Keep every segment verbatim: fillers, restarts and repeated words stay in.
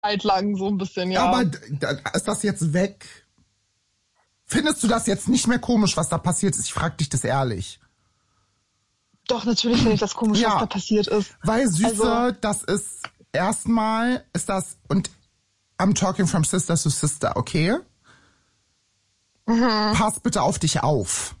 Zeit lang so ein bisschen, ja. Aber ist das jetzt weg? Findest du das jetzt nicht mehr komisch, was da passiert ist? Ich frag dich das ehrlich. Doch, natürlich finde ich das komisch, ja, was da passiert ist. Weil, Süße, also, das ist erstmal, ist das, und I'm talking from sister to sister, okay? Mhm. Pass bitte auf dich auf.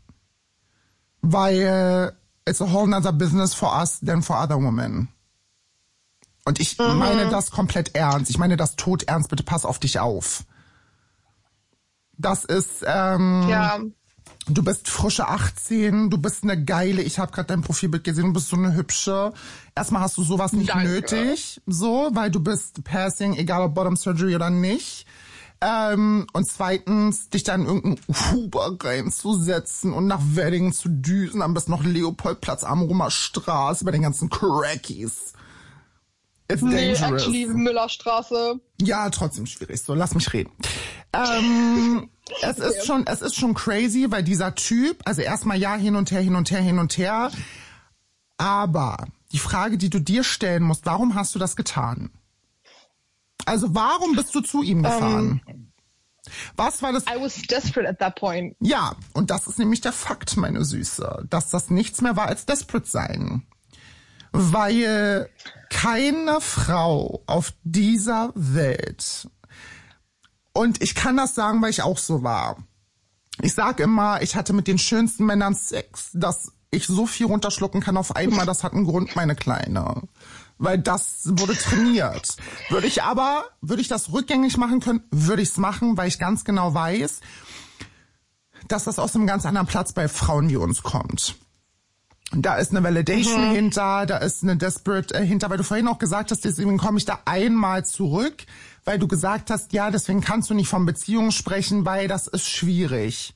Weil it's a whole nother business for us than for other women. Und ich mhm. meine das komplett ernst. Ich meine das tot ernst. Bitte pass auf dich auf. Das ist, ähm, ja. Du bist frische achtzehn, du bist eine geile, ich habe gerade dein Profilbild gesehen, du bist so eine hübsche. Erstmal hast du sowas nicht Danke. nötig, so, weil du bist Passing, egal ob Bottom Surgery oder nicht. Ähm, und zweitens, dich dann in irgendeinen Uber reinzusetzen und nach Wedding zu düsen, am besten noch Leopoldplatz, Amrumer Straße, bei den ganzen Crackies. It's nee, dangerous. actually Müllerstraße. Ja, trotzdem schwierig. So, lass mich reden. Ähm, es ist okay. schon, es ist schon crazy, weil dieser Typ, also erstmal ja, hin und her, hin und her, hin und her. Aber die Frage, die du dir stellen musst, warum hast du das getan? Also warum bist du zu ihm gefahren? Um, Was war das? I was desperate at that point. Ja, und das ist nämlich der Fakt, meine Süße, dass das nichts mehr war als desperate sein. Weil keine Frau auf dieser Welt, und ich kann das sagen, weil ich auch so war. Ich sag immer, ich hatte mit den schönsten Männern Sex, dass ich so viel runterschlucken kann auf einmal, das hat einen Grund, meine Kleine. Weil das wurde trainiert. Würde ich aber, würde ich das rückgängig machen können, würde ich es machen, weil ich ganz genau weiß, dass das aus einem ganz anderen Platz bei Frauen wie uns kommt. Da ist eine Validation mhm. hinter, da ist eine Desperate äh, hinter, weil du vorhin auch gesagt hast, deswegen komme ich da einmal zurück, weil du gesagt hast, ja, deswegen kannst du nicht von Beziehungen sprechen, weil das ist schwierig.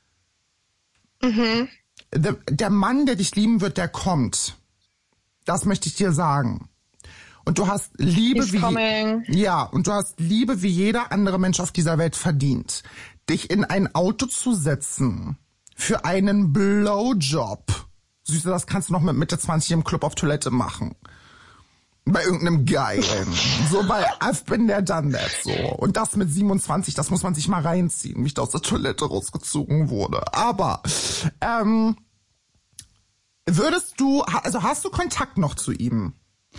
Mhm. Der, der Mann, der dich lieben wird, der kommt. Das möchte ich dir sagen. Und du hast Liebe He's wie coming. ja, und du hast Liebe wie jeder andere Mensch auf dieser Welt verdient. Dich in ein Auto zu setzen für einen Blowjob. Süße, das kannst du noch mit Mitte zwanzig im Club auf Toilette machen. Bei irgendeinem Geilen. So bei I've been there, done that, so. Und das mit siebenundzwanzig, das muss man sich mal reinziehen, wie ich da aus der Toilette rausgezogen wurde. Aber, ähm, würdest du, also hast du Kontakt noch zu ihm?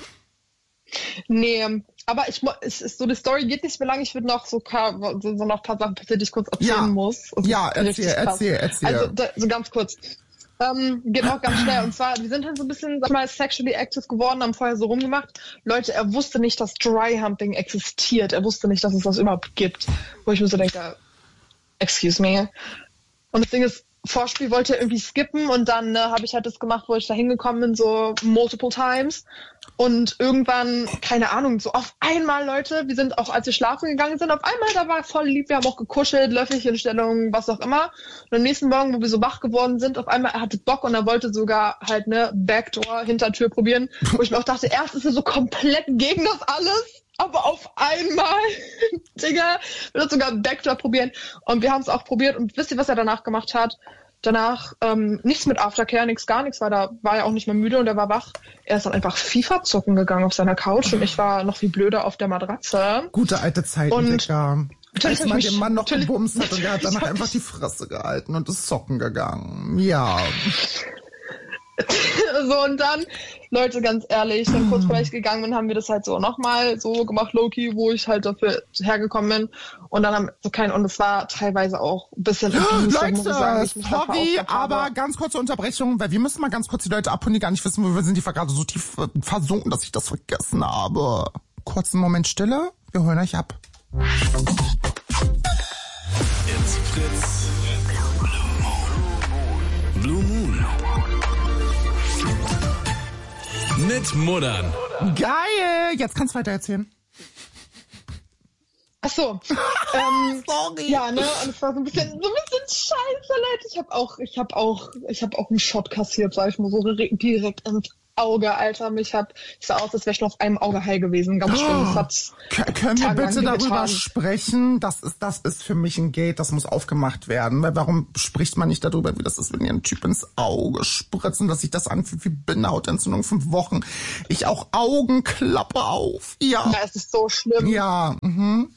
Nee, aber ich es ist so, die Story geht nicht mehr lang. Ich würde noch so, so, so noch ein paar Sachen passiert, die ich kurz erzählen ja. muss. Ja, erzähl, erzähl, erzähl. Also, da, so ganz kurz. Ähm, geht auch ganz schnell. Und zwar, wir sind halt so ein bisschen, sag mal, sexually active geworden, haben vorher so rumgemacht. Leute, er wusste nicht, dass Dry Humping existiert. Er wusste nicht, dass es das überhaupt gibt. Wo ich mir so denke, excuse me. Und das Ding ist, Vorspiel wollte er irgendwie skippen und dann ne, habe ich halt das gemacht, wo ich da hingekommen bin, so multiple times. Und irgendwann, keine Ahnung, so auf einmal, Leute, wir sind auch, als wir schlafen gegangen sind, auf einmal, da war voll lieb, wir haben auch gekuschelt, Löffelchenstellung, was auch immer. Und am nächsten Morgen, wo wir so wach geworden sind, auf einmal, er hatte Bock und er wollte sogar halt ne Backdoor, Hintertür probieren, wo ich mir auch dachte, erst ist er so komplett gegen das alles, aber auf einmal, Digga, will das sogar Backdoor probieren. Und wir haben es auch probiert und wisst ihr, was er danach gemacht hat? Danach ähm, nichts mit Aftercare, nichts, gar nichts, weil da war er auch nicht mehr müde und er war wach. Er ist dann einfach FIFA zocken gegangen auf seiner Couch und ich war noch viel blöder auf der Matratze. Gute alte Zeiten, und Digga. Als man den Mann noch natürlich, gebumst hat und er hat danach einfach die Fresse gehalten und ist zocken gegangen. Ja. So, und dann, Leute, ganz ehrlich, dann kurz bevor ich gegangen bin, haben wir das halt so nochmal so gemacht, Loki, wo ich halt dafür hergekommen bin. Und dann haben so kein, und es war teilweise auch ein bisschen abuse, Leute, muss ich sagen, ich mich sorry, aber ganz kurze Unterbrechung, weil wir müssen mal ganz kurz die Leute abholen, die gar nicht wissen, wo wir sind, die gerade so tief versunken, dass ich das vergessen habe. Kurzen Moment Stille, wir holen euch ab. It's Fritz. Blue Moon. Mit Muddern. Geil! Jetzt kannst du weiter erzählen. Ach so. ähm, Sorry. Ja, ne, und es war so ein bisschen, so ein bisschen scheiße, Leute. Ich habe auch, ich habe auch, ich habe auch einen Shot kassiert, sag ich mal so, direkt ins Auge, Alter. Mich hat, ich sah aus, als wäre ich nur auf einem Auge heil gewesen. Ganz schlimm. Das hat K- können wir tagelang bitte darüber getan. sprechen? Das ist, das ist für mich ein Gate, das muss aufgemacht werden. Weil warum spricht man nicht darüber, wie das ist, wenn ihr ein Typ ins Auge spritzt und dass sich das anfühlt wie Bindehautentzündung fünf Wochen. Ich auch Augenklappe auf. Ja. Ja, es ist so schlimm. Ja, mhm.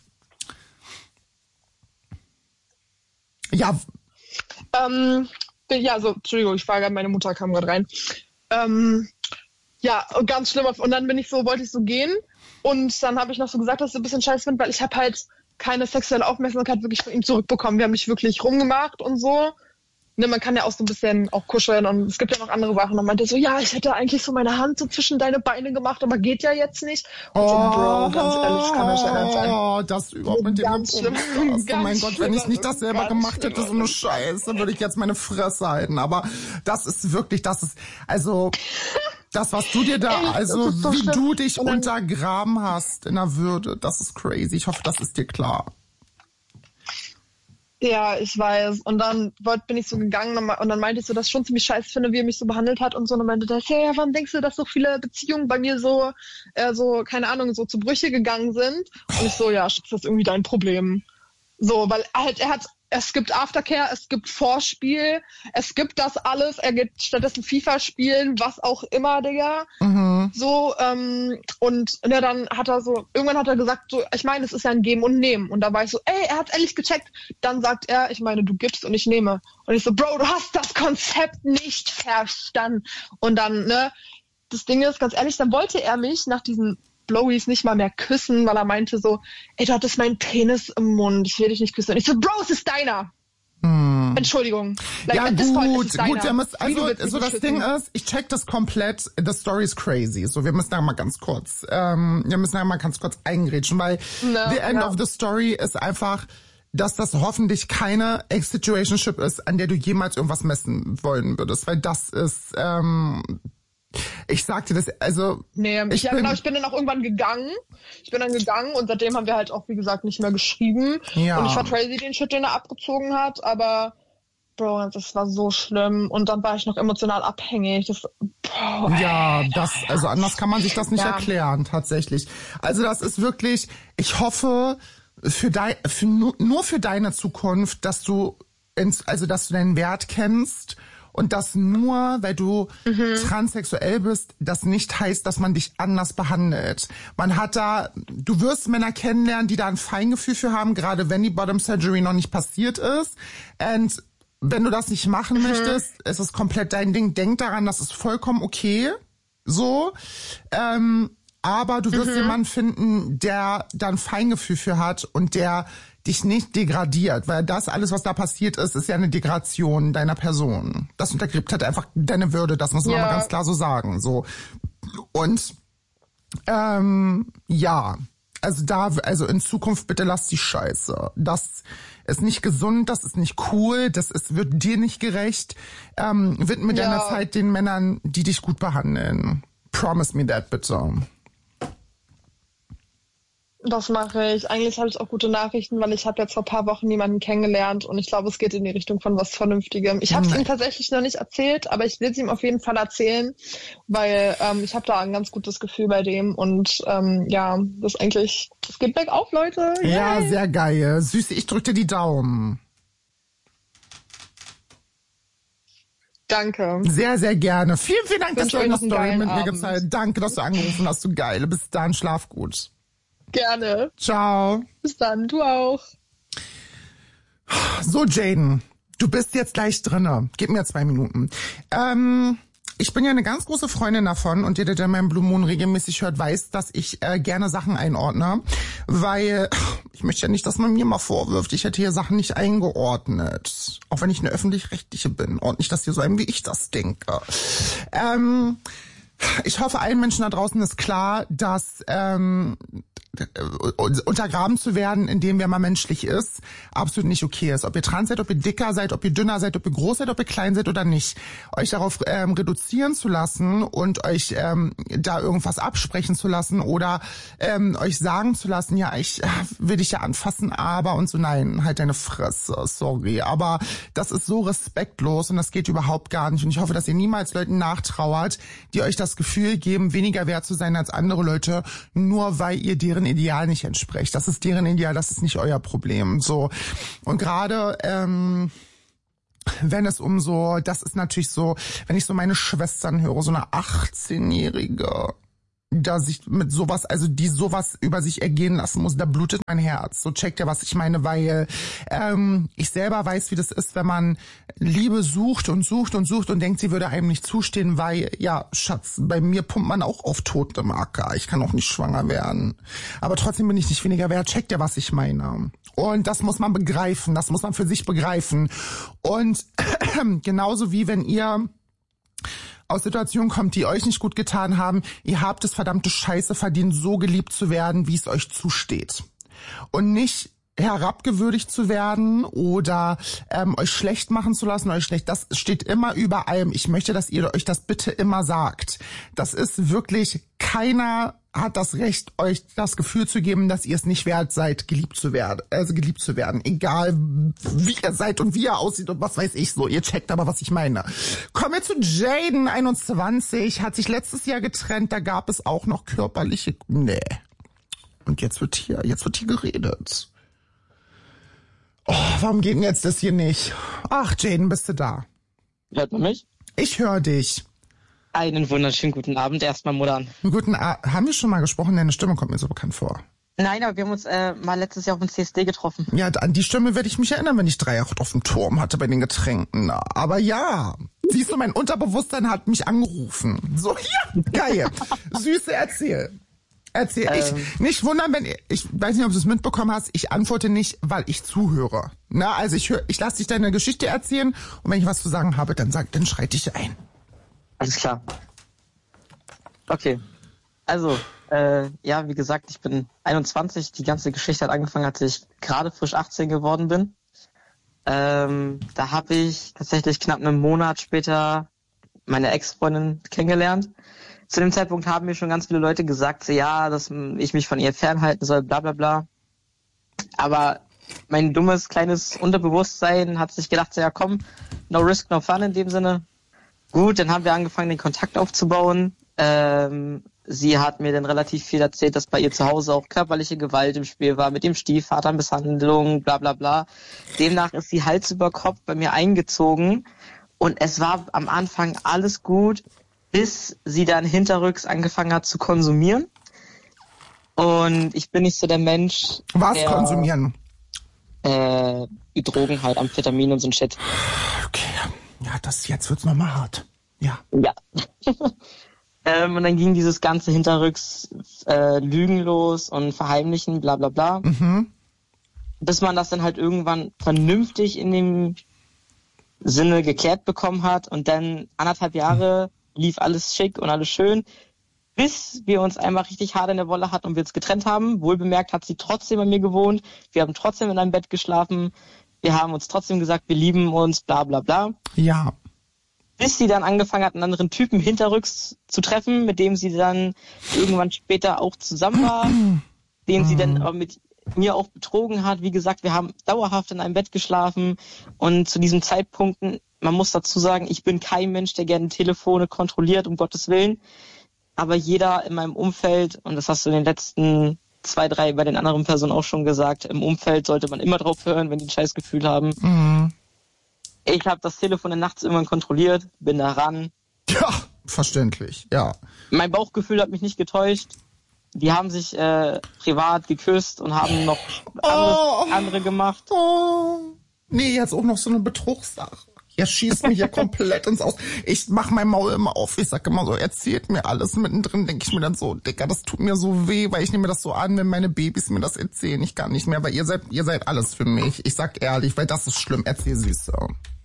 Ja, Ähm, ja, so, Entschuldigung, ich war gerade, meine Mutter kam gerade rein. Ähm, ja, ganz schlimm. Und dann bin ich so, wollte ich so gehen. Und dann habe ich noch so gesagt, dass ich ein bisschen scheiße finde, weil ich habe halt keine sexuelle Aufmerksamkeit wirklich von ihm zurückbekommen. Wir haben nicht wirklich rumgemacht und so. Ne, man kann ja auch so ein bisschen auch kuscheln und es gibt ja noch andere Sachen. Und meinte so, ja, ich hätte eigentlich so meine Hand so zwischen deine Beine gemacht, aber geht ja jetzt nicht. Und so, Bro, ganz ehrlich, kann das ja nicht sein. Oh, das überhaupt mit dem Ganz schlimm. Umkreis. Oh mein Ganz Gott, wenn ich schlimm, nicht das ist selber ganz gemacht hätte, schlimm. so eine Scheiße, würde ich jetzt meine Fresse halten. Aber das ist wirklich, das ist, also, das, was du dir da, Ey, das also, ist so wie schlimm. du dich Und dann- untergraben hast in der Würde, das ist crazy. Ich hoffe, das ist dir klar. Ja, ich weiß. Und dann wollt, bin ich so gegangen und dann meinte ich so, dass ich schon ziemlich scheiße finde, wie er mich so behandelt hat und so. Und dann meinte der, hey, warum denkst du, dass so viele Beziehungen bei mir so, äh, so, keine Ahnung, so zu Brüche gegangen sind? Und ich so, ja, Schatz, das ist irgendwie dein Problem. So, weil halt, er hat, es gibt Aftercare, es gibt Vorspiel, es gibt das alles, er geht stattdessen FIFA spielen, was auch immer, Digga. Mhm. So, ähm, und ne, dann hat er so, irgendwann hat er gesagt, so, ich meine, es ist ja ein Geben und Nehmen. Und da war ich so, ey, er hat ehrlich gecheckt. Dann sagt er, ich meine, du gibst und ich nehme. Und ich so, Bro, du hast das Konzept nicht verstanden. Und dann, ne, das Ding ist, ganz ehrlich, dann wollte er mich nach diesen Blowies nicht mal mehr küssen, weil er meinte so, ey, du hattest meinen Penis im Mund, ich will dich nicht küssen. Und ich so, Bro, es ist deiner. Hm. Entschuldigung. Like, Ja at this point, es gut, ist deiner. gut, wir müssen, Wie, du also willst mich so nicht das küssen? Ding ist, ich check das komplett, the story is crazy. So, wir müssen da mal ganz kurz, ähm, wir müssen da mal ganz kurz eingrätschen, weil No, the end ja. of the story ist einfach, dass das hoffentlich keine Ex-Situationship ist, an der du jemals irgendwas messen wollen würdest, weil das ist, ähm, ich sag dir das, also Nee, ich ja, bin, genau, ich bin dann auch irgendwann gegangen. Ich bin dann gegangen und seitdem haben wir halt auch, wie gesagt, nicht mehr geschrieben. Ja. Und ich war crazy, den Shit, den er abgezogen hat, aber Bro, das war so schlimm. Und dann war ich noch emotional abhängig. Das, Bro, ja, das, also anders kann man sich das nicht Ja. erklären, tatsächlich. Also das ist wirklich, ich hoffe, für dein, für, nur, nur für deine Zukunft, dass du ins, also dass du deinen Wert kennst und dass nur, weil du mhm. transsexuell bist, das nicht heißt, dass man dich anders behandelt. Man hat da, du wirst Männer kennenlernen, die da ein Feingefühl für haben, gerade wenn die Bottom Surgery noch nicht passiert ist. Und wenn du das nicht machen mhm. möchtest, ist es komplett dein Ding. Denk daran, das ist vollkommen okay. So. Ähm, aber du wirst mhm. jemanden finden, der da ein Feingefühl für hat und der dich nicht degradiert, weil das alles, was da passiert ist, ist ja eine Degradation deiner Person. Das untergräbt halt einfach deine Würde, das muss man Ja. mal ganz klar so sagen. So. Und ähm, ja, also da, also in Zukunft bitte lass die Scheiße. Das ist nicht gesund, das ist nicht cool, das ist, wird dir nicht gerecht. Ähm, widme Ja. deine Zeit den Männern, die dich gut behandeln. Promise me that, bitte. das mache ich. Eigentlich habe ich auch gute Nachrichten, weil ich habe jetzt vor ein paar Wochen jemanden kennengelernt und ich glaube, es geht in die Richtung von was Vernünftigem. Ich habe es Nein. ihm tatsächlich noch nicht erzählt, aber ich will es ihm auf jeden Fall erzählen, weil ähm, ich habe da ein ganz gutes Gefühl bei dem und ähm, ja, das ist eigentlich, es geht bergauf, Leute. Ja, Yay. sehr geil. Süße, ich drück dir die Daumen. Danke. Sehr, sehr gerne. Vielen, vielen Dank, dass wünsche du euch eine noch einen Story geilen mit mir Abend. gezeigt hast. Danke, dass du angerufen hast, du Geile. Bis dann, schlaf gut. Gerne. Ciao. Bis dann, du auch. So, Jaden, du bist jetzt gleich drinne. Gib mir zwei Minuten. Ähm, ich bin ja eine ganz große Freundin davon und jeder, der meinen Blue Moon regelmäßig hört, weiß, dass ich äh, gerne Sachen einordne, weil ich möchte ja nicht, dass man mir mal vorwirft, ich hätte hier Sachen nicht eingeordnet. Auch wenn ich eine Öffentlich-Rechtliche bin und nicht, dass hier so ein, wie ich das denke. Ähm, ich hoffe, allen Menschen da draußen ist klar, dass ähm, untergraben zu werden, indem wer mal menschlich ist, absolut nicht okay ist. Ob ihr trans seid, ob ihr dicker seid, ob ihr dünner seid, ob ihr groß seid, ob ihr klein seid oder nicht. Euch darauf ähm, reduzieren zu lassen und euch ähm, da irgendwas absprechen zu lassen oder ähm, euch sagen zu lassen, ja, ich äh, will dich ja anfassen, aber und so, nein, halt deine Fresse, sorry. Aber das ist so respektlos und das geht überhaupt gar nicht. Und ich hoffe, dass ihr niemals Leuten nachtrauert, die euch das das Gefühl geben, weniger wert zu sein als andere Leute, nur weil ihr deren Ideal nicht entsprecht. Das ist deren Ideal, das ist nicht euer Problem. So. Und gerade ähm, wenn es um so, das ist natürlich so, wenn ich so meine Schwestern höre, so eine achtzehnjährige, da sich mit sowas, also die sowas über sich ergehen lassen muss, da blutet mein Herz. So checkt ihr, was ich meine, weil ähm, ich selber weiß, wie das ist, wenn man Liebe sucht und sucht und sucht und denkt, sie würde einem nicht zustehen, weil, ja, Schatz, bei mir pumpt man auch auf totem Acker. Ich kann auch nicht schwanger werden. Aber trotzdem bin ich nicht weniger wert. Checkt ihr, was ich meine? Und das muss man begreifen, das muss man für sich begreifen. Und genauso wie wenn ihr aus Situationen kommt, die euch nicht gut getan haben, ihr habt es verdammte Scheiße verdient, so geliebt zu werden, wie es euch zusteht. Und nicht herabgewürdigt zu werden oder ähm, euch schlecht machen zu lassen, euch schlecht. Das steht immer über allem. Ich möchte, dass ihr euch das bitte immer sagt. Das ist wirklich, keiner hat das Recht, euch das Gefühl zu geben, dass ihr es nicht wert seid, geliebt zu werden. Also geliebt zu werden. Egal, wie ihr seid und wie ihr aussieht und was weiß ich so. Ihr checkt aber, was ich meine. Kommen wir zu Jaden, einundzwanzig, hat sich letztes Jahr getrennt. Da gab es auch noch körperliche... Nee. Und jetzt wird hier, jetzt wird hier geredet. Oh, warum geht denn jetzt das hier nicht? Ach, Jaden, bist du da? Hört man mich? Ich höre dich. Einen wunderschönen guten Abend, erstmal Muttern. Guten Abend. Haben wir schon mal gesprochen? Deine Stimme kommt mir so bekannt vor. Nein, aber wir haben uns äh, mal letztes Jahr auf dem C S D getroffen. Ja, an die Stimme werde ich mich erinnern, wenn ich drei Jahre auf dem Turm hatte bei den Getränken. Aber ja, siehst du, mein Unterbewusstsein hat mich angerufen. So, ja, geil. Süße, erzähl. Erzähl. Ähm. Ich, nicht wundern, wenn, ich weiß nicht, ob du es mitbekommen hast, ich antworte nicht, weil ich zuhöre. Na, also ich höre, ich lasse dich deine Geschichte erzählen und wenn ich was zu sagen habe, dann sag, dann schreit dich ein. Alles klar. Okay. Also, äh, ja, wie gesagt, ich bin einundzwanzig. Die ganze Geschichte hat angefangen, als ich gerade frisch achtzehn geworden bin. Ähm, da habe ich tatsächlich knapp einen Monat später meine Ex-Freundin kennengelernt. Zu dem Zeitpunkt haben mir schon ganz viele Leute gesagt, so, ja, dass ich mich von ihr fernhalten soll, bla bla bla. Aber mein dummes, kleines Unterbewusstsein hat sich gedacht, so, ja komm, no risk, no fun in dem Sinne. Gut, dann haben wir angefangen, den Kontakt aufzubauen. Ähm, sie hat mir dann relativ viel erzählt, dass bei ihr zu Hause auch körperliche Gewalt im Spiel war, mit dem Stiefvater, Misshandlung, bla bla bla. Demnach ist sie Hals über Kopf bei mir eingezogen und es war am Anfang alles gut, bis sie dann hinterrücks angefangen hat zu konsumieren. Und ich bin nicht so der Mensch... Was der, konsumieren? Äh, die Drogen halt, Amphetamin und so ein Shit. Okay, ja, das jetzt wird's nochmal hart. Ja. Ja. ähm, und dann ging dieses ganze hinterrücks äh, Lügen los und Verheimlichen, bla bla bla. Mhm. Bis man das dann halt irgendwann vernünftig in dem Sinne geklärt bekommen hat. Und dann anderthalb Jahre... Mhm. lief alles schick und alles schön, bis wir uns einmal richtig hart in der Wolle hatten und wir uns getrennt haben. Wohlbemerkt hat sie trotzdem bei mir gewohnt. Wir haben trotzdem in einem Bett geschlafen. Wir haben uns trotzdem gesagt, wir lieben uns, bla bla bla. Ja. Bis sie dann angefangen hat, einen anderen Typen hinterrücks zu treffen, mit dem sie dann irgendwann später auch zusammen war, den sie dann aber mit mir auch betrogen hat. Wie gesagt, wir haben dauerhaft in einem Bett geschlafen und zu diesen Zeitpunkten, man muss dazu sagen, ich bin kein Mensch, der gerne Telefone kontrolliert, um Gottes Willen. Aber jeder in meinem Umfeld, und das hast du in den letzten zwei, drei bei den anderen Personen auch schon gesagt, im Umfeld sollte man immer drauf hören, wenn die ein Scheißgefühl haben. Mhm. Ich habe das Telefon dann nachts irgendwann kontrolliert, bin da ran. Ja, verständlich, ja. Mein Bauchgefühl hat mich nicht getäuscht. Die haben sich äh, privat geküsst und haben noch andere, Oh. andere gemacht. Oh. Nee, jetzt auch noch so eine Betrugssache. Ihr schießt mich ja komplett ins Aus. Ich mach mein Maul immer auf. Ich sag immer so, erzählt mir alles. Mittendrin denke ich mir dann so, Dicker, das tut mir so weh, weil ich nehme das so an, wenn meine Babys mir das erzählen. Ich kann nicht mehr, weil ihr seid, ihr seid alles für mich. Ich sag ehrlich, weil das ist schlimm. Erzähl, Süße.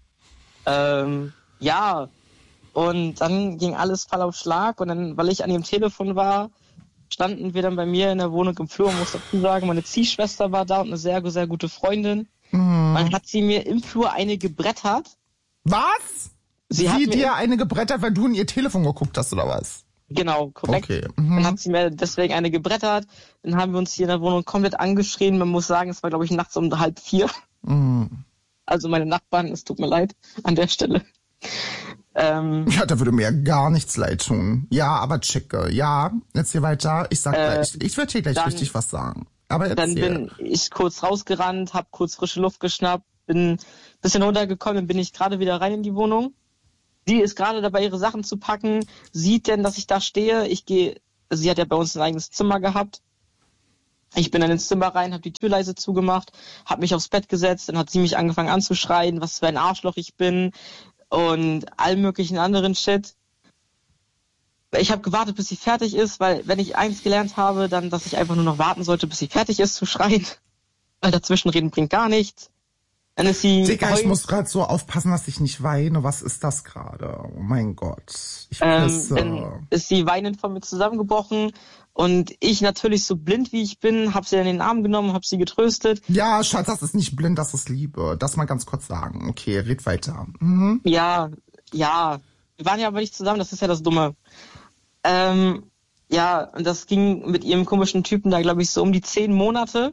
Ähm, ja, und dann ging alles Fall auf Schlag und dann, weil ich an ihrem Telefon war, standen wir dann bei mir in der Wohnung im Flur, muss dazu sagen, meine Ziehschwester war da und eine sehr, sehr gute Freundin. Mhm. Dann hat sie mir im Flur eine gebrettert. Was? Sie, sie hat dir mir eine gebrettert, weil du in ihr Telefon geguckt hast, oder was? Genau, korrekt. Okay. Mhm. Dann hat sie mir deswegen eine gebrettert. Dann haben wir uns hier in der Wohnung komplett angeschrien. Man muss sagen, es war, glaube ich, nachts um halb vier. Mhm. Also meine Nachbarn, es tut mir leid an der Stelle. Ähm, Ja, da würde mir ja gar nichts leid tun. Ja, aber checke. Ja, erzähl weiter. Ich sag Äh, gleich, ich werde hier gleich dann- richtig was sagen. Aber Dann erzähl. bin ich kurz rausgerannt, hab kurz frische Luft geschnappt, bin ein bisschen runtergekommen, dann bin ich gerade wieder rein in die Wohnung. Sie ist gerade dabei, ihre Sachen zu packen, sieht denn, dass ich da stehe. Ich gehe, sie hat ja bei uns ein eigenes Zimmer gehabt. Ich bin dann ins Zimmer rein, habe die Tür leise zugemacht, habe mich aufs Bett gesetzt, dann hat sie mich angefangen anzuschreien, was für ein Arschloch ich bin und all möglichen anderen Shit. Ich habe gewartet, bis sie fertig ist, weil wenn ich eins gelernt habe, dann, dass ich einfach nur noch warten sollte, bis sie fertig ist zu schreien. Weil dazwischenreden bringt gar nichts. Dann ist sie... Digga, ich heulend. muss gerade so aufpassen, dass ich nicht weine. Was ist das gerade? Oh mein Gott. Ich Ähm, pisse. dann ist sie weinend von mir zusammengebrochen und ich natürlich so blind wie ich bin, habe sie dann in den Arm genommen, habe sie getröstet. Ja, Schatz, das ist nicht blind, das ist Liebe. Das mal ganz kurz sagen. Okay, red weiter. Mhm. Ja, ja, wir waren ja aber nicht zusammen, das ist ja das Dumme. Ähm, ja, und das ging mit ihrem komischen Typen da, glaube ich, so um die zehn Monate.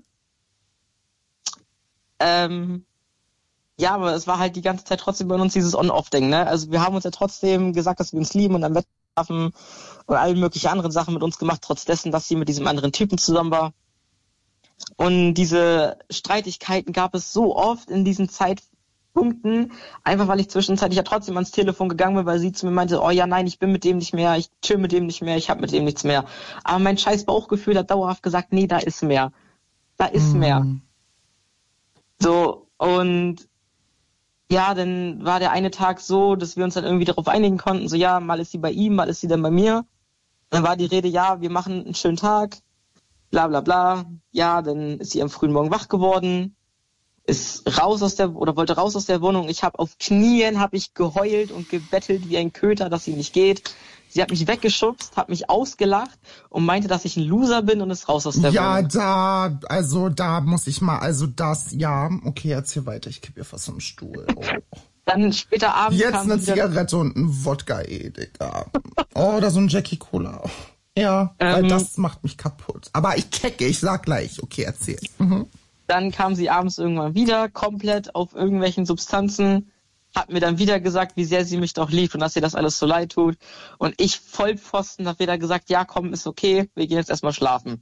Ähm, ja, aber es war halt die ganze Zeit trotzdem bei uns dieses On-Off-Ding, ne? Also wir haben uns ja trotzdem gesagt, dass wir uns lieben und am Bett schlafen und all mögliche anderen Sachen mit uns gemacht, trotz dessen, dass sie mit diesem anderen Typen zusammen war. Und diese Streitigkeiten gab es so oft in diesen Zeitpunkten, einfach weil ich zwischenzeitlich ja trotzdem ans Telefon gegangen bin, weil sie zu mir meinte, oh ja, nein, ich bin mit dem nicht mehr, ich chill mit dem nicht mehr, ich hab mit dem nichts mehr. Aber mein scheiß Bauchgefühl hat dauerhaft gesagt, nee, da ist mehr. Da ist Mhm. mehr. So, und ja, dann war der eine Tag so, dass wir uns dann irgendwie darauf einigen konnten, so ja, mal ist sie bei ihm, mal ist sie dann bei mir. Dann war die Rede, ja, wir machen einen schönen Tag, bla bla bla. Ja, dann ist sie am frühen Morgen wach geworden, ist raus aus der, oder wollte raus aus der Wohnung. Ich habe auf Knien, habe ich geheult und gebettelt wie ein Köter, dass sie nicht geht. Sie hat mich weggeschubst, hat mich ausgelacht und meinte, dass ich ein Loser bin und ist raus aus der Ja, Wohnung. da, also da muss ich mal, also das, ja, okay, erzähl weiter, ich kipp ihr fast vom Stuhl. Oh. Dann später abends Jetzt kam eine sie wieder, Zigarette und ein Wodka, eh, Digga. Oh, oder so ein Jackie Cola. Ja, weil Ähm. das macht mich kaputt. Aber ich checke, ich sag gleich. Okay, erzähl. Mhm. Dann kam sie abends irgendwann wieder, komplett auf irgendwelchen Substanzen, hat mir dann wieder gesagt, wie sehr sie mich doch liebt und dass ihr das alles so leid tut. Und ich, Vollpfosten, habe wieder gesagt, ja komm, ist okay, wir gehen jetzt erstmal schlafen.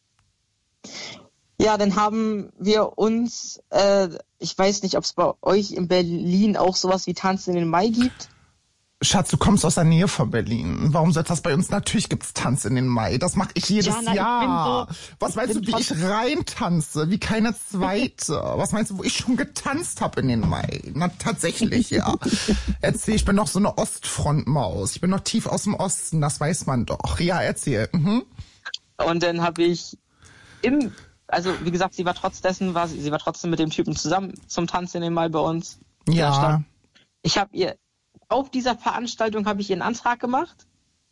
Ja, dann haben wir uns, äh, ich weiß nicht, ob es bei euch in Berlin auch sowas wie Tanz in den Mai gibt. Schatz, du kommst aus der Nähe von Berlin. Warum soll das bei uns? Natürlich gibt's Tanz in den Mai. Das mache ich jedes Ja, na, ich Jahr. bin so- Was ich meinst du, bin wie ich rein tanze? Wie keine zweite. Was meinst du, wo ich schon getanzt habe in den Mai? Na, tatsächlich, ja. Erzähl, ich bin noch so eine Ostfrontmaus. Ich bin noch tief aus dem Osten, das weiß man doch. Ja, erzähl. Mhm. Und dann habe ich im, also wie gesagt, sie war trotz dessen, war sie, sie war trotzdem mit dem Typen zusammen zum Tanz in den Mai bei uns. in der Ja. Stadt. Ich habe ihr, auf dieser Veranstaltung habe ich ihren Antrag gemacht.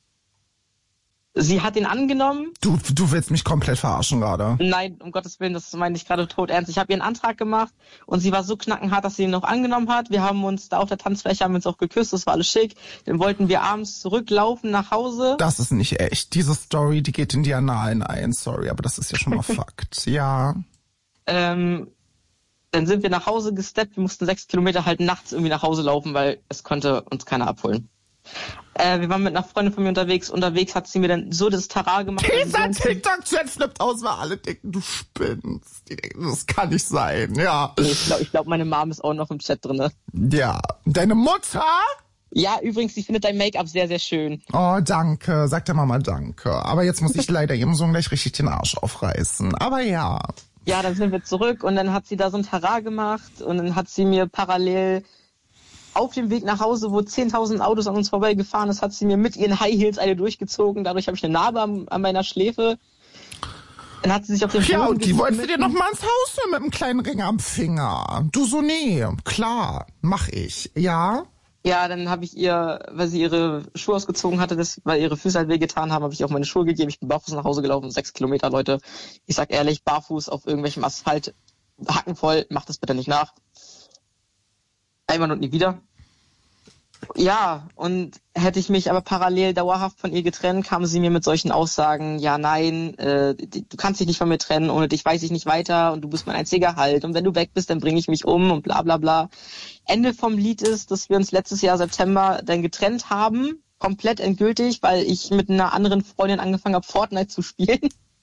Sie hat ihn angenommen. Du, du willst mich komplett verarschen gerade. Nein, um Gottes Willen, das meine ich gerade tot ernst. Ich habe ihren Antrag gemacht und sie war so knackenhart, dass sie ihn noch angenommen hat. Wir haben uns da auf der Tanzfläche, haben uns auch geküsst, das war alles schick. Dann wollten wir abends zurücklaufen nach Hause. Das ist nicht echt. Diese Story, die geht in die Annalen ein. Sorry, aber das ist ja schon mal Fakt. Ja. Ähm, dann sind wir nach Hause gesteppt. Wir mussten sechs Kilometer halt nachts irgendwie nach Hause laufen, weil es konnte uns keiner abholen. Äh, wir waren mit einer Freundin von mir unterwegs. Unterwegs hat sie mir dann so das Tara gemacht. Dieser TikTok-Chat flippt aus, weil alle denken, du spinnst. Die denken, das kann nicht sein, ja. Ich glaube, ich glaub, meine Mom ist auch noch im Chat drin. Ja. Deine Mutter? Ja, übrigens, sie findet dein Make-up sehr, sehr schön. Oh, danke. Sag der Mama danke. Aber jetzt muss ich leider ihrem Sohn gleich richtig den Arsch aufreißen. Aber ja. Ja, dann sind wir zurück und dann hat sie da so ein Tara gemacht und dann hat sie mir parallel auf dem Weg nach Hause, wo zehntausend Autos an uns vorbeigefahren ist, hat sie mir mit ihren High Heels eine durchgezogen. Dadurch habe ich eine Narbe an, an meiner Schläfe. Dann hat sie sich auf den Ja, Boden und die wolltest du geschmissen. dir noch mal ins Haus nehmen mit einem kleinen Ring am Finger. Du so, nee, klar, mach ich. Ja? Ja, dann habe ich ihr, weil sie ihre Schuhe ausgezogen hatte, das, weil ihre Füße halt wehgetan haben, habe ich auch meine Schuhe gegeben. Ich bin barfuß nach Hause gelaufen, sechs Kilometer, Leute. Ich sag ehrlich, barfuß auf irgendwelchem Asphalt, hackenvoll, macht das bitte nicht nach. Einmal und nie wieder. Ja, und hätte ich mich aber parallel dauerhaft von ihr getrennt, kam sie mir mit solchen Aussagen, ja, nein, äh, du kannst dich nicht von mir trennen, ohne dich weiß ich nicht weiter und du bist mein einziger Halt und wenn du weg bist, dann bringe ich mich um und bla bla bla. Ende vom Lied ist, dass wir uns letztes Jahr September dann getrennt haben, komplett endgültig, weil ich mit einer anderen Freundin angefangen habe, Fortnite zu spielen.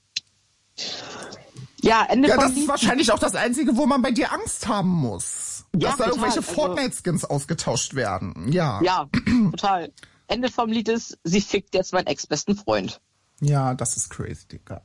Ja, Ende Ja, vom das Lied. ist wahrscheinlich auch das Einzige, wo man bei dir Angst haben muss. Ja, dass da total, irgendwelche also- Fortnite-Skins ausgetauscht werden. Ja. Ja, total. Ende vom Lied ist, sie fickt jetzt meinen ex-besten Freund. Ja, das ist crazy, Digga.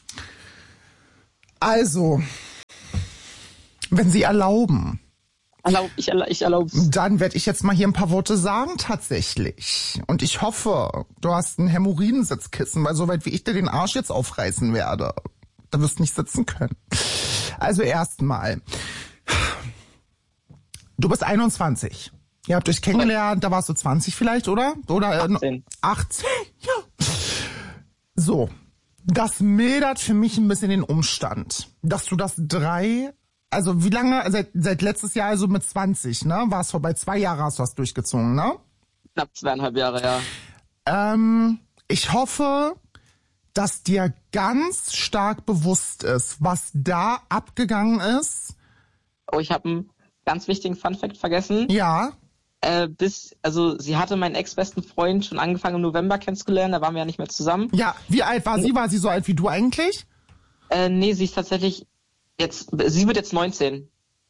Also, wenn Sie erlauben, Erlaub, ich, erla- ich erlaube dann werde ich jetzt mal hier ein paar Worte sagen tatsächlich. Und ich hoffe, du hast ein Hämorrhoidensitzkissen, weil soweit wie ich dir den Arsch jetzt aufreißen werde, da wirst du nicht sitzen können. Also erstmal, du bist einundzwanzig. Ihr habt euch kennengelernt, da warst du zwanzig vielleicht, oder? Oder äh, achtzehn. achtzehn, ja. So, das mildert für mich ein bisschen den Umstand, dass du das drei, also wie lange, seit, seit letztes Jahr, also mit zwanzig, ne? War es vorbei, zwei Jahre hast du das durchgezogen, ne? Knapp zweieinhalb Jahre, ja. Ähm, ich hoffe, dass dir ganz stark bewusst ist, was da abgegangen ist. Oh, ich habe einen ganz wichtigen Funfact vergessen. Ja, Äh, bis, also sie hatte meinen ex-besten Freund schon angefangen im November kennenzulernen, da waren wir ja nicht mehr zusammen. ja. Wie alt war sie? War sie so alt wie du eigentlich? Äh, nee, sie ist tatsächlich jetzt, sie wird jetzt neunzehn.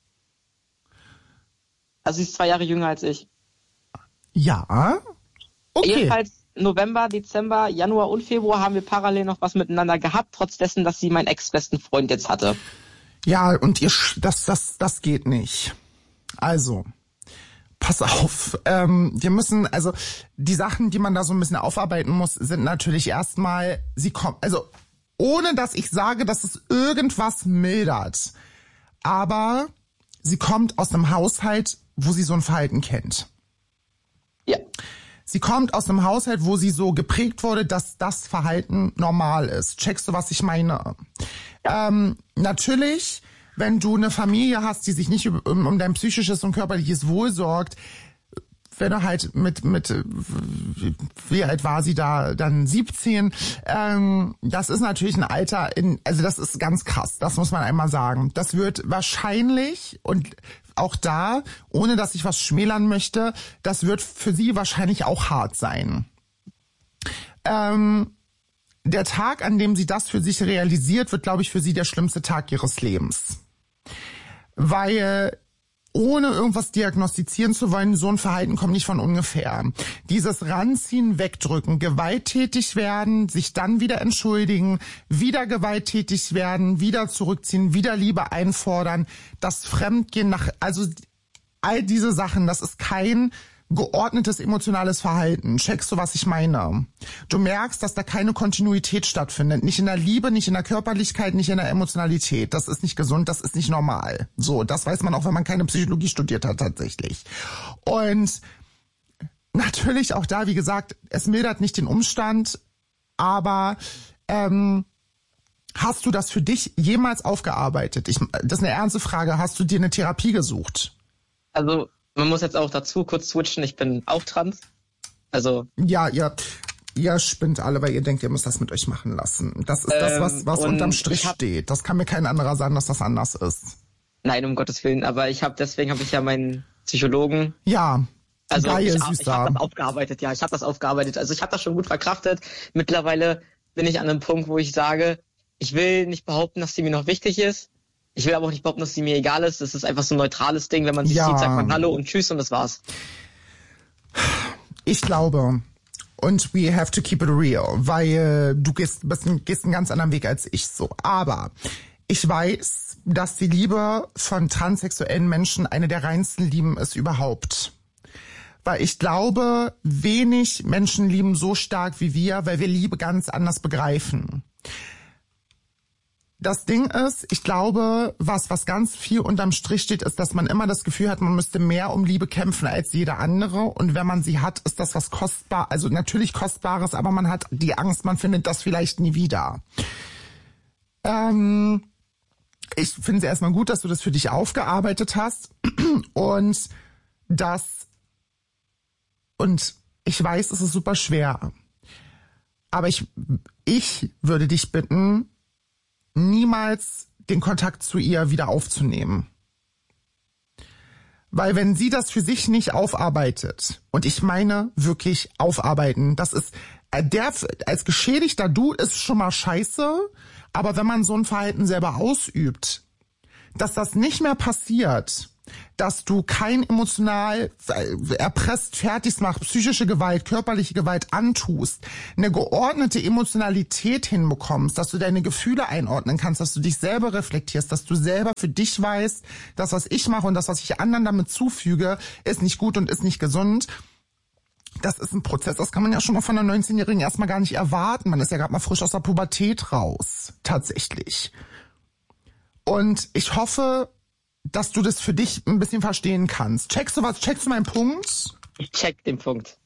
Also sie ist zwei Jahre jünger als ich. Ja. Okay. Jedenfalls November, Dezember, Januar und Februar haben wir parallel noch was miteinander gehabt, trotz dessen, dass sie meinen ex-besten Freund jetzt hatte. Ja, und ihr, sch- das, das, das geht nicht. Also, pass auf. Ähm, wir müssen, also die Sachen, die man da so ein bisschen aufarbeiten muss, sind natürlich erstmal, sie kommt, also ohne dass ich sage, dass es irgendwas mildert, aber sie kommt aus einem Haushalt, wo sie so ein Verhalten kennt. Ja. Sie kommt aus einem Haushalt, wo sie so geprägt wurde, dass das Verhalten normal ist. Checkst du, was ich meine? Ähm, natürlich, wenn du eine Familie hast, die sich nicht um, um dein psychisches und körperliches Wohl sorgt, wenn du halt mit, mit, wie alt war sie da, dann siebzehn, ähm, das ist natürlich ein Alter, in, also das ist ganz krass, das muss man einmal sagen. Das wird wahrscheinlich, und auch da, ohne dass ich was schmälern möchte, das wird für sie wahrscheinlich auch hart sein. Ähm, der Tag, an dem sie das für sich realisiert, wird, glaube ich, für sie der schlimmste Tag ihres Lebens. Weil ohne irgendwas diagnostizieren zu wollen, so ein Verhalten kommt nicht von ungefähr. Dieses Ranziehen, Wegdrücken, gewalttätig werden, sich dann wieder entschuldigen, wieder gewalttätig werden, wieder zurückziehen, wieder Liebe einfordern, das Fremdgehen nach, also all diese Sachen, das ist kein geordnetes emotionales Verhalten. Checkst du, was ich meine? Du merkst, dass da keine Kontinuität stattfindet. Nicht in der Liebe, nicht in der Körperlichkeit, nicht in der Emotionalität. Das ist nicht gesund, das ist nicht normal. So, das weiß man auch, wenn man keine Psychologie studiert hat tatsächlich. Und natürlich auch da, wie gesagt, es mildert nicht den Umstand, aber ähm, hast du das für dich jemals aufgearbeitet? Ich, das ist eine ernste Frage. Hast du dir eine Therapie gesucht? Also man muss jetzt auch dazu kurz switchen, ich bin auch trans. Also Ja, ihr, ihr spinnt alle, weil ihr denkt, ihr müsst das mit euch machen lassen. Das ist Ähm, das, was, was und unterm Strich ich hab- steht. Das kann mir kein anderer sagen, dass das anders ist. nein, um Gottes Willen, aber ich habe deswegen habe ich ja meinen Psychologen. Ja, Also geil, ich, ich süßer. habe das aufgearbeitet, ja, ich habe das aufgearbeitet. Also ich habe das schon gut verkraftet. Mittlerweile bin ich an einem Punkt, wo ich sage, ich will nicht behaupten, dass sie mir noch wichtig ist. Ich will aber auch nicht behaupten, dass sie mir egal ist. Das ist einfach so ein neutrales Ding. Wenn man sich Ja. sieht, sagt man Hallo und Tschüss und das war's. Ich glaube, und we have to keep it real, weil äh, du gehst, bist, gehst einen ganz anderen Weg als ich so. Aber ich weiß, dass die Liebe von transsexuellen Menschen eine der reinsten Lieben ist überhaupt. Weil ich glaube, wenig Menschen lieben so stark wie wir, weil wir Liebe ganz anders begreifen. Das Ding ist, ich glaube, was was ganz viel unterm Strich steht, ist, dass man immer das Gefühl hat, man müsste mehr um Liebe kämpfen als jeder andere. Und wenn man sie hat, ist das was kostbar, also natürlich Kostbares, aber man hat die Angst, man findet das vielleicht nie wieder. Ähm, ich finde es erstmal gut, dass du das für dich aufgearbeitet hast und dass und ich weiß, es ist super schwer, aber ich, ich würde dich bitten, niemals den Kontakt zu ihr wieder aufzunehmen. Weil wenn sie das für sich nicht aufarbeitet, und ich meine wirklich aufarbeiten, das ist, der, als geschädigter Dude ist schon mal scheiße, aber wenn man so ein Verhalten selber ausübt, dass das nicht mehr passiert, dass du kein emotional erpresst, fertig machst, psychische Gewalt, körperliche Gewalt antust, eine geordnete Emotionalität hinbekommst, dass du deine Gefühle einordnen kannst, dass du dich selber reflektierst, dass du selber für dich weißt, das, was ich mache und das, was ich anderen damit zufüge, ist nicht gut und ist nicht gesund. Das ist ein Prozess, das kann man ja schon mal von einer neunzehnjährigen erstmal gar nicht erwarten. Man ist ja gerade mal frisch aus der Pubertät raus, tatsächlich. Und ich hoffe, dass du das für dich ein bisschen verstehen kannst. Checkst du was? Checkst du meinen Punkt? Ich check den Punkt.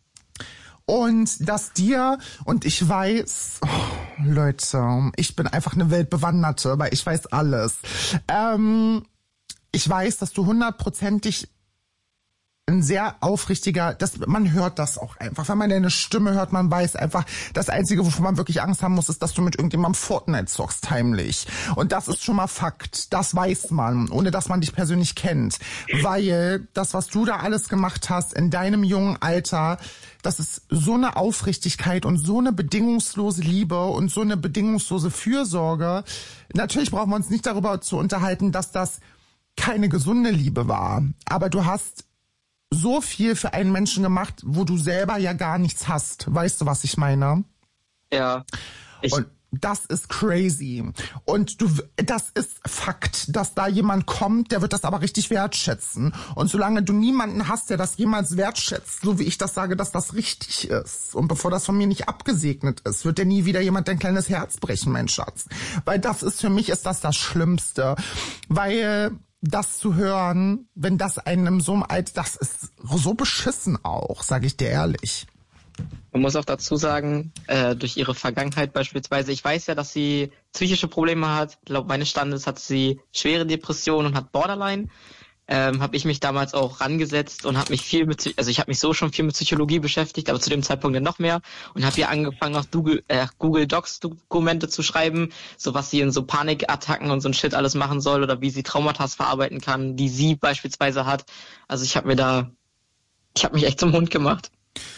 Und dass dir, und ich weiß, oh, Leute, ich bin einfach eine Weltbewanderte, weil ich weiß alles. Ähm, ich weiß, dass du hundertprozentig ein sehr aufrichtiger, das, man hört das auch einfach. Wenn man deine Stimme hört, man weiß einfach, das Einzige, wovon man wirklich Angst haben muss, ist, dass du mit irgendjemandem Fortnite zockst heimlich. Und das ist schon mal Fakt. Das weiß man, ohne dass man dich persönlich kennt. Weil das, was du da alles gemacht hast in deinem jungen Alter, das ist so eine Aufrichtigkeit und so eine bedingungslose Liebe und so eine bedingungslose Fürsorge. Natürlich brauchen wir uns nicht darüber zu unterhalten, dass das keine gesunde Liebe war. Aber du hast so viel für einen Menschen gemacht, wo du selber ja gar nichts hast. Weißt du, was ich meine? Ja. Ich Und das ist crazy. Und du, das ist Fakt, dass da jemand kommt, der wird das aber richtig wertschätzen. Und solange du niemanden hast, der das jemals wertschätzt, so wie ich das sage, dass das richtig ist, und bevor das von mir nicht abgesegnet ist, wird dir nie wieder jemand dein kleines Herz brechen, mein Schatz. Weil das ist, für mich ist das das Schlimmste. Weil das zu hören, wenn das einem so alt, das ist so beschissen auch, sage ich dir ehrlich. Man muss auch dazu sagen, äh, durch ihre Vergangenheit beispielsweise, ich weiß ja, dass sie psychische Probleme hat. Laut meines Standes hat sie schwere Depressionen und hat Borderline. Ähm, habe ich mich damals auch rangesetzt und habe mich viel mit, also ich habe mich so schon viel mit Psychologie beschäftigt, aber zu dem Zeitpunkt dann noch mehr und habe hier angefangen, auch Google, äh, Google Docs Dokumente zu schreiben, so was sie in so Panikattacken und so ein Shit alles machen soll oder wie sie Traumata verarbeiten kann, die sie beispielsweise hat. Also ich habe mir da, ich habe mich echt zum Hund gemacht.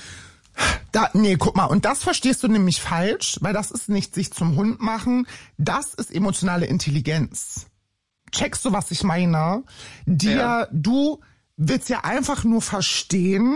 Da, nee, guck mal, und das verstehst du nämlich falsch, weil das ist nicht sich zum Hund machen, das ist emotionale Intelligenz. Checkst du, was ich meine? Dir, ja. Du willst ja einfach nur verstehen,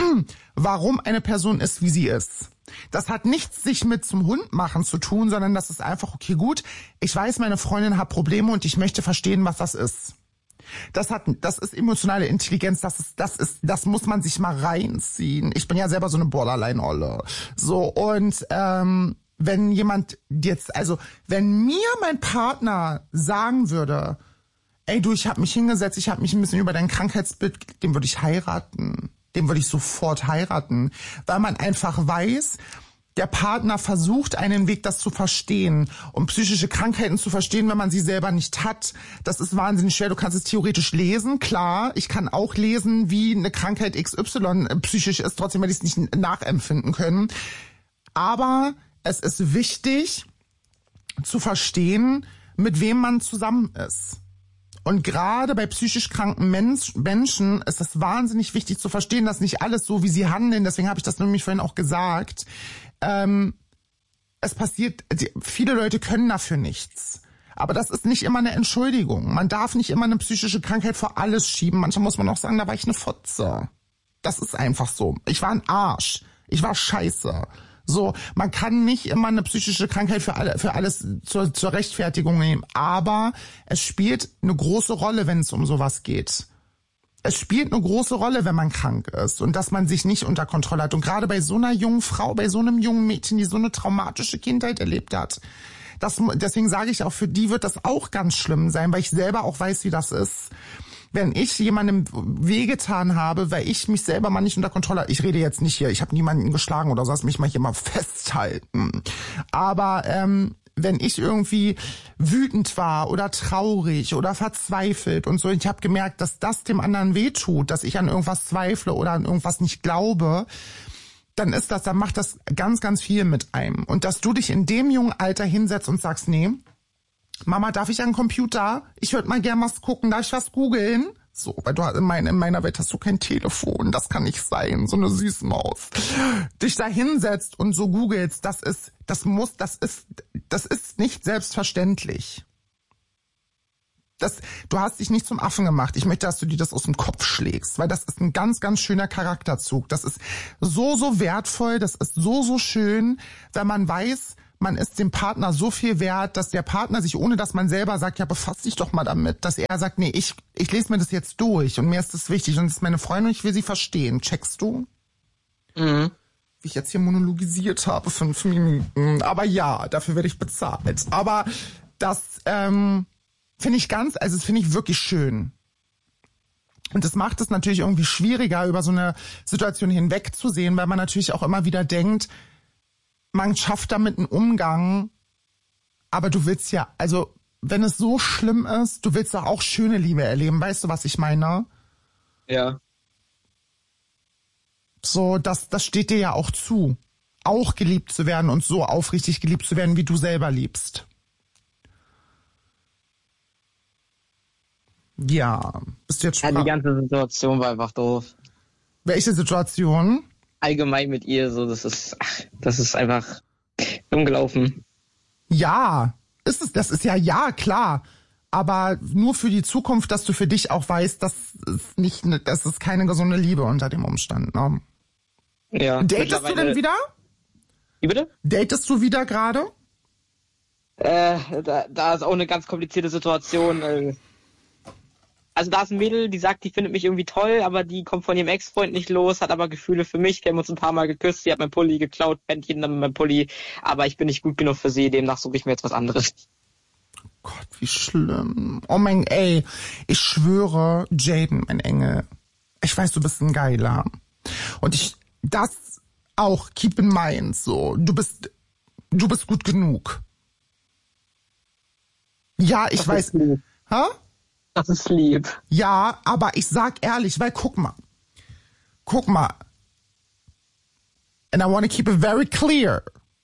warum eine Person ist, wie sie ist. Das hat nichts sich mit zum Hund machen zu tun, sondern das ist einfach, okay, gut, ich weiß, meine Freundin hat Probleme und ich möchte verstehen, was das ist. Das hat, das ist emotionale Intelligenz, das ist, das ist, das muss man sich mal reinziehen. Ich bin ja selber so eine Borderline-Olle. So, und, ähm, wenn jemand jetzt, also wenn mir mein Partner sagen würde, ey du, ich habe mich hingesetzt, ich habe mich ein bisschen über dein Krankheitsbild, den würde ich heiraten. Den würde ich sofort heiraten. Weil man einfach weiß, der Partner versucht einen Weg, das zu verstehen. Und psychische Krankheiten zu verstehen, wenn man sie selber nicht hat, das ist wahnsinnig schwer. Du kannst es theoretisch lesen, klar. Ich kann auch lesen, wie eine Krankheit X Y psychisch ist, trotzdem werde ich es nicht nachempfinden können. Aber es ist wichtig zu verstehen, mit wem man zusammen ist. Und gerade bei psychisch kranken Mensch, Menschen ist es wahnsinnig wichtig zu verstehen, dass nicht alles so, wie sie handeln, deswegen habe ich das nämlich vorhin auch gesagt, ähm, es passiert, viele Leute können dafür nichts. Aber das ist nicht immer eine Entschuldigung. Man darf nicht immer eine psychische Krankheit vor alles schieben. Manchmal muss man auch sagen, da war ich eine Fotze. Das ist einfach so. Ich war ein Arsch. Ich war scheiße. So, man kann nicht immer eine psychische Krankheit für alle, für alles zur, zur Rechtfertigung nehmen, aber es spielt eine große Rolle, wenn es um sowas geht. Es spielt eine große Rolle, wenn man krank ist und dass man sich nicht unter Kontrolle hat. Und gerade bei so einer jungen Frau, bei so einem jungen Mädchen, die so eine traumatische Kindheit erlebt hat, das, deswegen sage ich auch, für die wird das auch ganz schlimm sein, weil ich selber auch weiß, wie das ist. Wenn ich jemandem wehgetan habe, weil ich mich selber mal nicht unter Kontrolle habe, ich rede jetzt nicht hier, ich habe niemanden geschlagen oder so, lass mich mal hier mal festhalten. Aber ähm, wenn ich irgendwie wütend war oder traurig oder verzweifelt und so, ich habe gemerkt, dass das dem anderen wehtut, dass ich an irgendwas zweifle oder an irgendwas nicht glaube, dann ist das, dann macht das ganz, ganz viel mit einem. Und dass du dich in dem jungen Alter hinsetzt und sagst, nee, Mama, darf ich an den Computer? Ich würde mal gern was gucken, darf ich was googeln? So, weil du in, mein, in meiner Welt hast du kein Telefon, das kann nicht sein, so eine Süßmaus. Dich da hinsetzt und so googelst, das ist, das muss, das ist, das ist nicht selbstverständlich. Das, du hast dich nicht zum Affen gemacht. Ich möchte, dass du dir das aus dem Kopf schlägst, weil das ist ein ganz, ganz schöner Charakterzug. Das ist so, so wertvoll, das ist so, so schön, wenn man weiß, man ist dem Partner so viel wert, dass der Partner sich, ohne dass man selber sagt, ja, befass dich doch mal damit, dass er sagt, nee, ich, ich lese mir das jetzt durch und mir ist das wichtig und das ist meine Freundin und ich will sie verstehen. Checkst du? Mhm. Wie ich jetzt hier monologisiert habe, fünf Minuten. Aber ja, dafür werde ich bezahlt. Aber das ähm, finde ich ganz, also das finde ich wirklich schön. Und das macht es natürlich irgendwie schwieriger, über so eine Situation hinwegzusehen, weil man natürlich auch immer wieder denkt, man schafft damit einen Umgang, aber du willst ja, also wenn es so schlimm ist, du willst doch auch schöne Liebe erleben, weißt du, was ich meine? Ja. So, das, das steht dir ja auch zu, auch geliebt zu werden und so aufrichtig geliebt zu werden, wie du selber liebst. Ja, bist du jetzt Ja, schon... die ganze Situation war einfach doof. Welche Situation? Allgemein mit ihr, so, das ist, ach, das ist einfach dumm gelaufen. Ja, ist es, das ist ja, ja, klar. Aber nur für die Zukunft, dass du für dich auch weißt, dass es nicht, das ist keine gesunde Liebe unter dem Umstand, ne? Ja. Datest du denn wieder? Wie bitte? Datest du wieder gerade? Äh, da, da ist auch eine ganz komplizierte Situation. Äh, Also da ist ein Mädel, die sagt, die findet mich irgendwie toll, aber die kommt von ihrem Ex-Freund nicht los, hat aber Gefühle für mich. Wir haben uns ein paar Mal geküsst, sie hat mein Pulli geklaut, pennt jeden Tag mit meinem Pulli, aber ich bin nicht gut genug für sie, demnach suche ich mir jetzt was anderes. Gott, wie schlimm. Oh mein, ey, ich schwöre, Jaden, mein Engel, ich weiß, du bist ein Geiler. Und ich, das auch, keep in mind, so, du bist, du bist gut genug. Ja, ich Das weiß, ist lieb. hä? Das ist lieb. Ja, aber ich sag ehrlich, weil guck mal, guck mal, and I want to keep it very clear.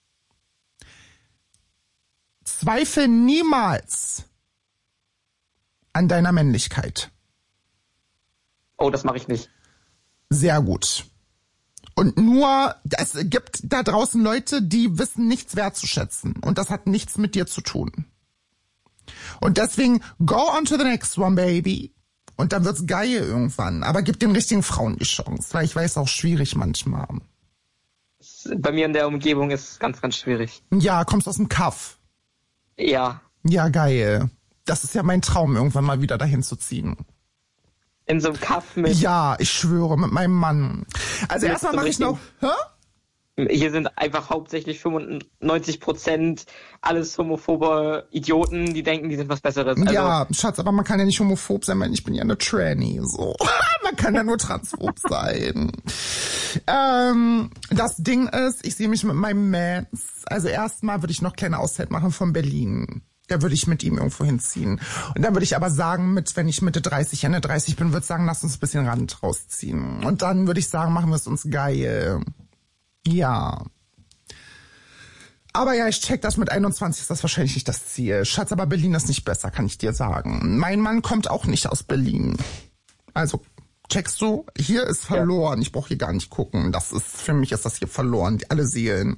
Zweifel niemals an deiner Männlichkeit. Oh, das mache ich nicht. Sehr gut. Und nur, es gibt da draußen Leute, die wissen nichts wertzuschätzen. Und das hat nichts mit dir zu tun. Und deswegen, go on to the next one, baby. Und dann wird's geil irgendwann. Aber gib den richtigen Frauen die Chance, weil ich weiß, auch schwierig manchmal. Bei mir in der Umgebung ist es ganz, ganz schwierig. Ja, kommst aus dem Kaff. Ja. Ja, geil. Das ist ja mein Traum, irgendwann mal wieder dahin zu ziehen. In so einem Kaff mit... Ja, ich schwöre, mit meinem Mann. Also Mit erstmal so mache ich noch... Hä? Hier sind einfach hauptsächlich fünfundneunzig Prozent alles homophobe Idioten, die denken, die sind was Besseres. Also, ja, Schatz, aber man kann ja nicht homophob sein, weil ich bin ja eine Tranny. So. Man kann ja nur transphob sein. Ähm, das Ding ist, ich sehe mich mit meinem Mans. Also erstmal würde ich noch kleine Auszeit machen von Berlin. Da würde ich mit ihm irgendwo hinziehen. Und dann würde ich aber sagen, mit, wenn ich Mitte dreißig, Ende dreißig bin, würde ich sagen, lass uns ein bisschen Rand rausziehen. Und dann würde ich sagen, machen wir es uns geil. Ja. Aber ja, ich check das, mit einundzwanzig ist das wahrscheinlich nicht das Ziel. Schatz, aber Berlin ist nicht besser, kann ich dir sagen. Mein Mann kommt auch nicht aus Berlin. Also, checkst du? Hier ist verloren. Ich brauche hier gar nicht gucken. Das ist, für mich ist das hier verloren. Alle Seelen.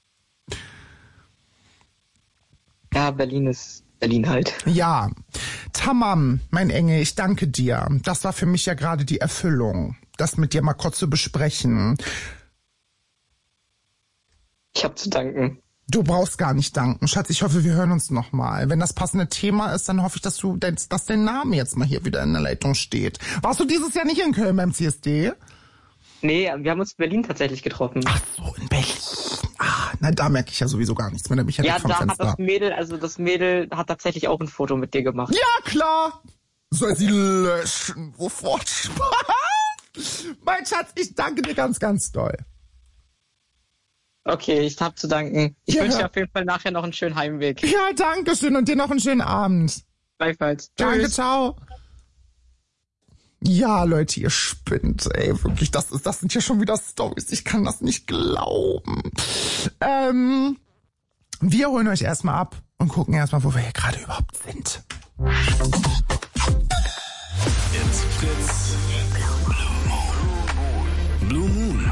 ja, Berlin ist Berlin halt. Ja. Tamam, mein Engel, ich danke dir. Das war für mich ja gerade die Erfüllung, das mit dir mal kurz zu besprechen. Ich hab zu danken. Du brauchst gar nicht danken. Schatz, ich hoffe, wir hören uns nochmal. Wenn das passende Thema ist, dann hoffe ich, dass du, dass dein Name jetzt mal hier wieder in der Leitung steht. Warst du dieses Jahr nicht in Köln beim C S D? Nee, wir haben uns in Berlin tatsächlich getroffen. Ach so, in Berlin. Ah, na, da merke ich ja sowieso gar nichts mehr. Da bin ich ja, Ja, weg vom da Fenster. hat das Mädel, also das Mädel hat tatsächlich auch ein Foto mit dir gemacht. Ja, klar. Soll sie löschen? Sofort. Mein Schatz, ich danke dir ganz, ganz doll. Okay, ich hab zu danken. Ich Ja. wünsche dir auf jeden Fall nachher noch einen schönen Heimweg. Ja, danke schön und dir noch einen schönen Abend. Gleichfalls. Danke, Tschüss. ciao. Ja, Leute, ihr spinnt, ey, wirklich, das ist, das sind ja schon wieder Storys. Ich kann das nicht glauben. Ähm, wir holen euch erstmal ab und gucken erstmal, wo wir hier gerade überhaupt sind. It's Fritz. Blue Moon.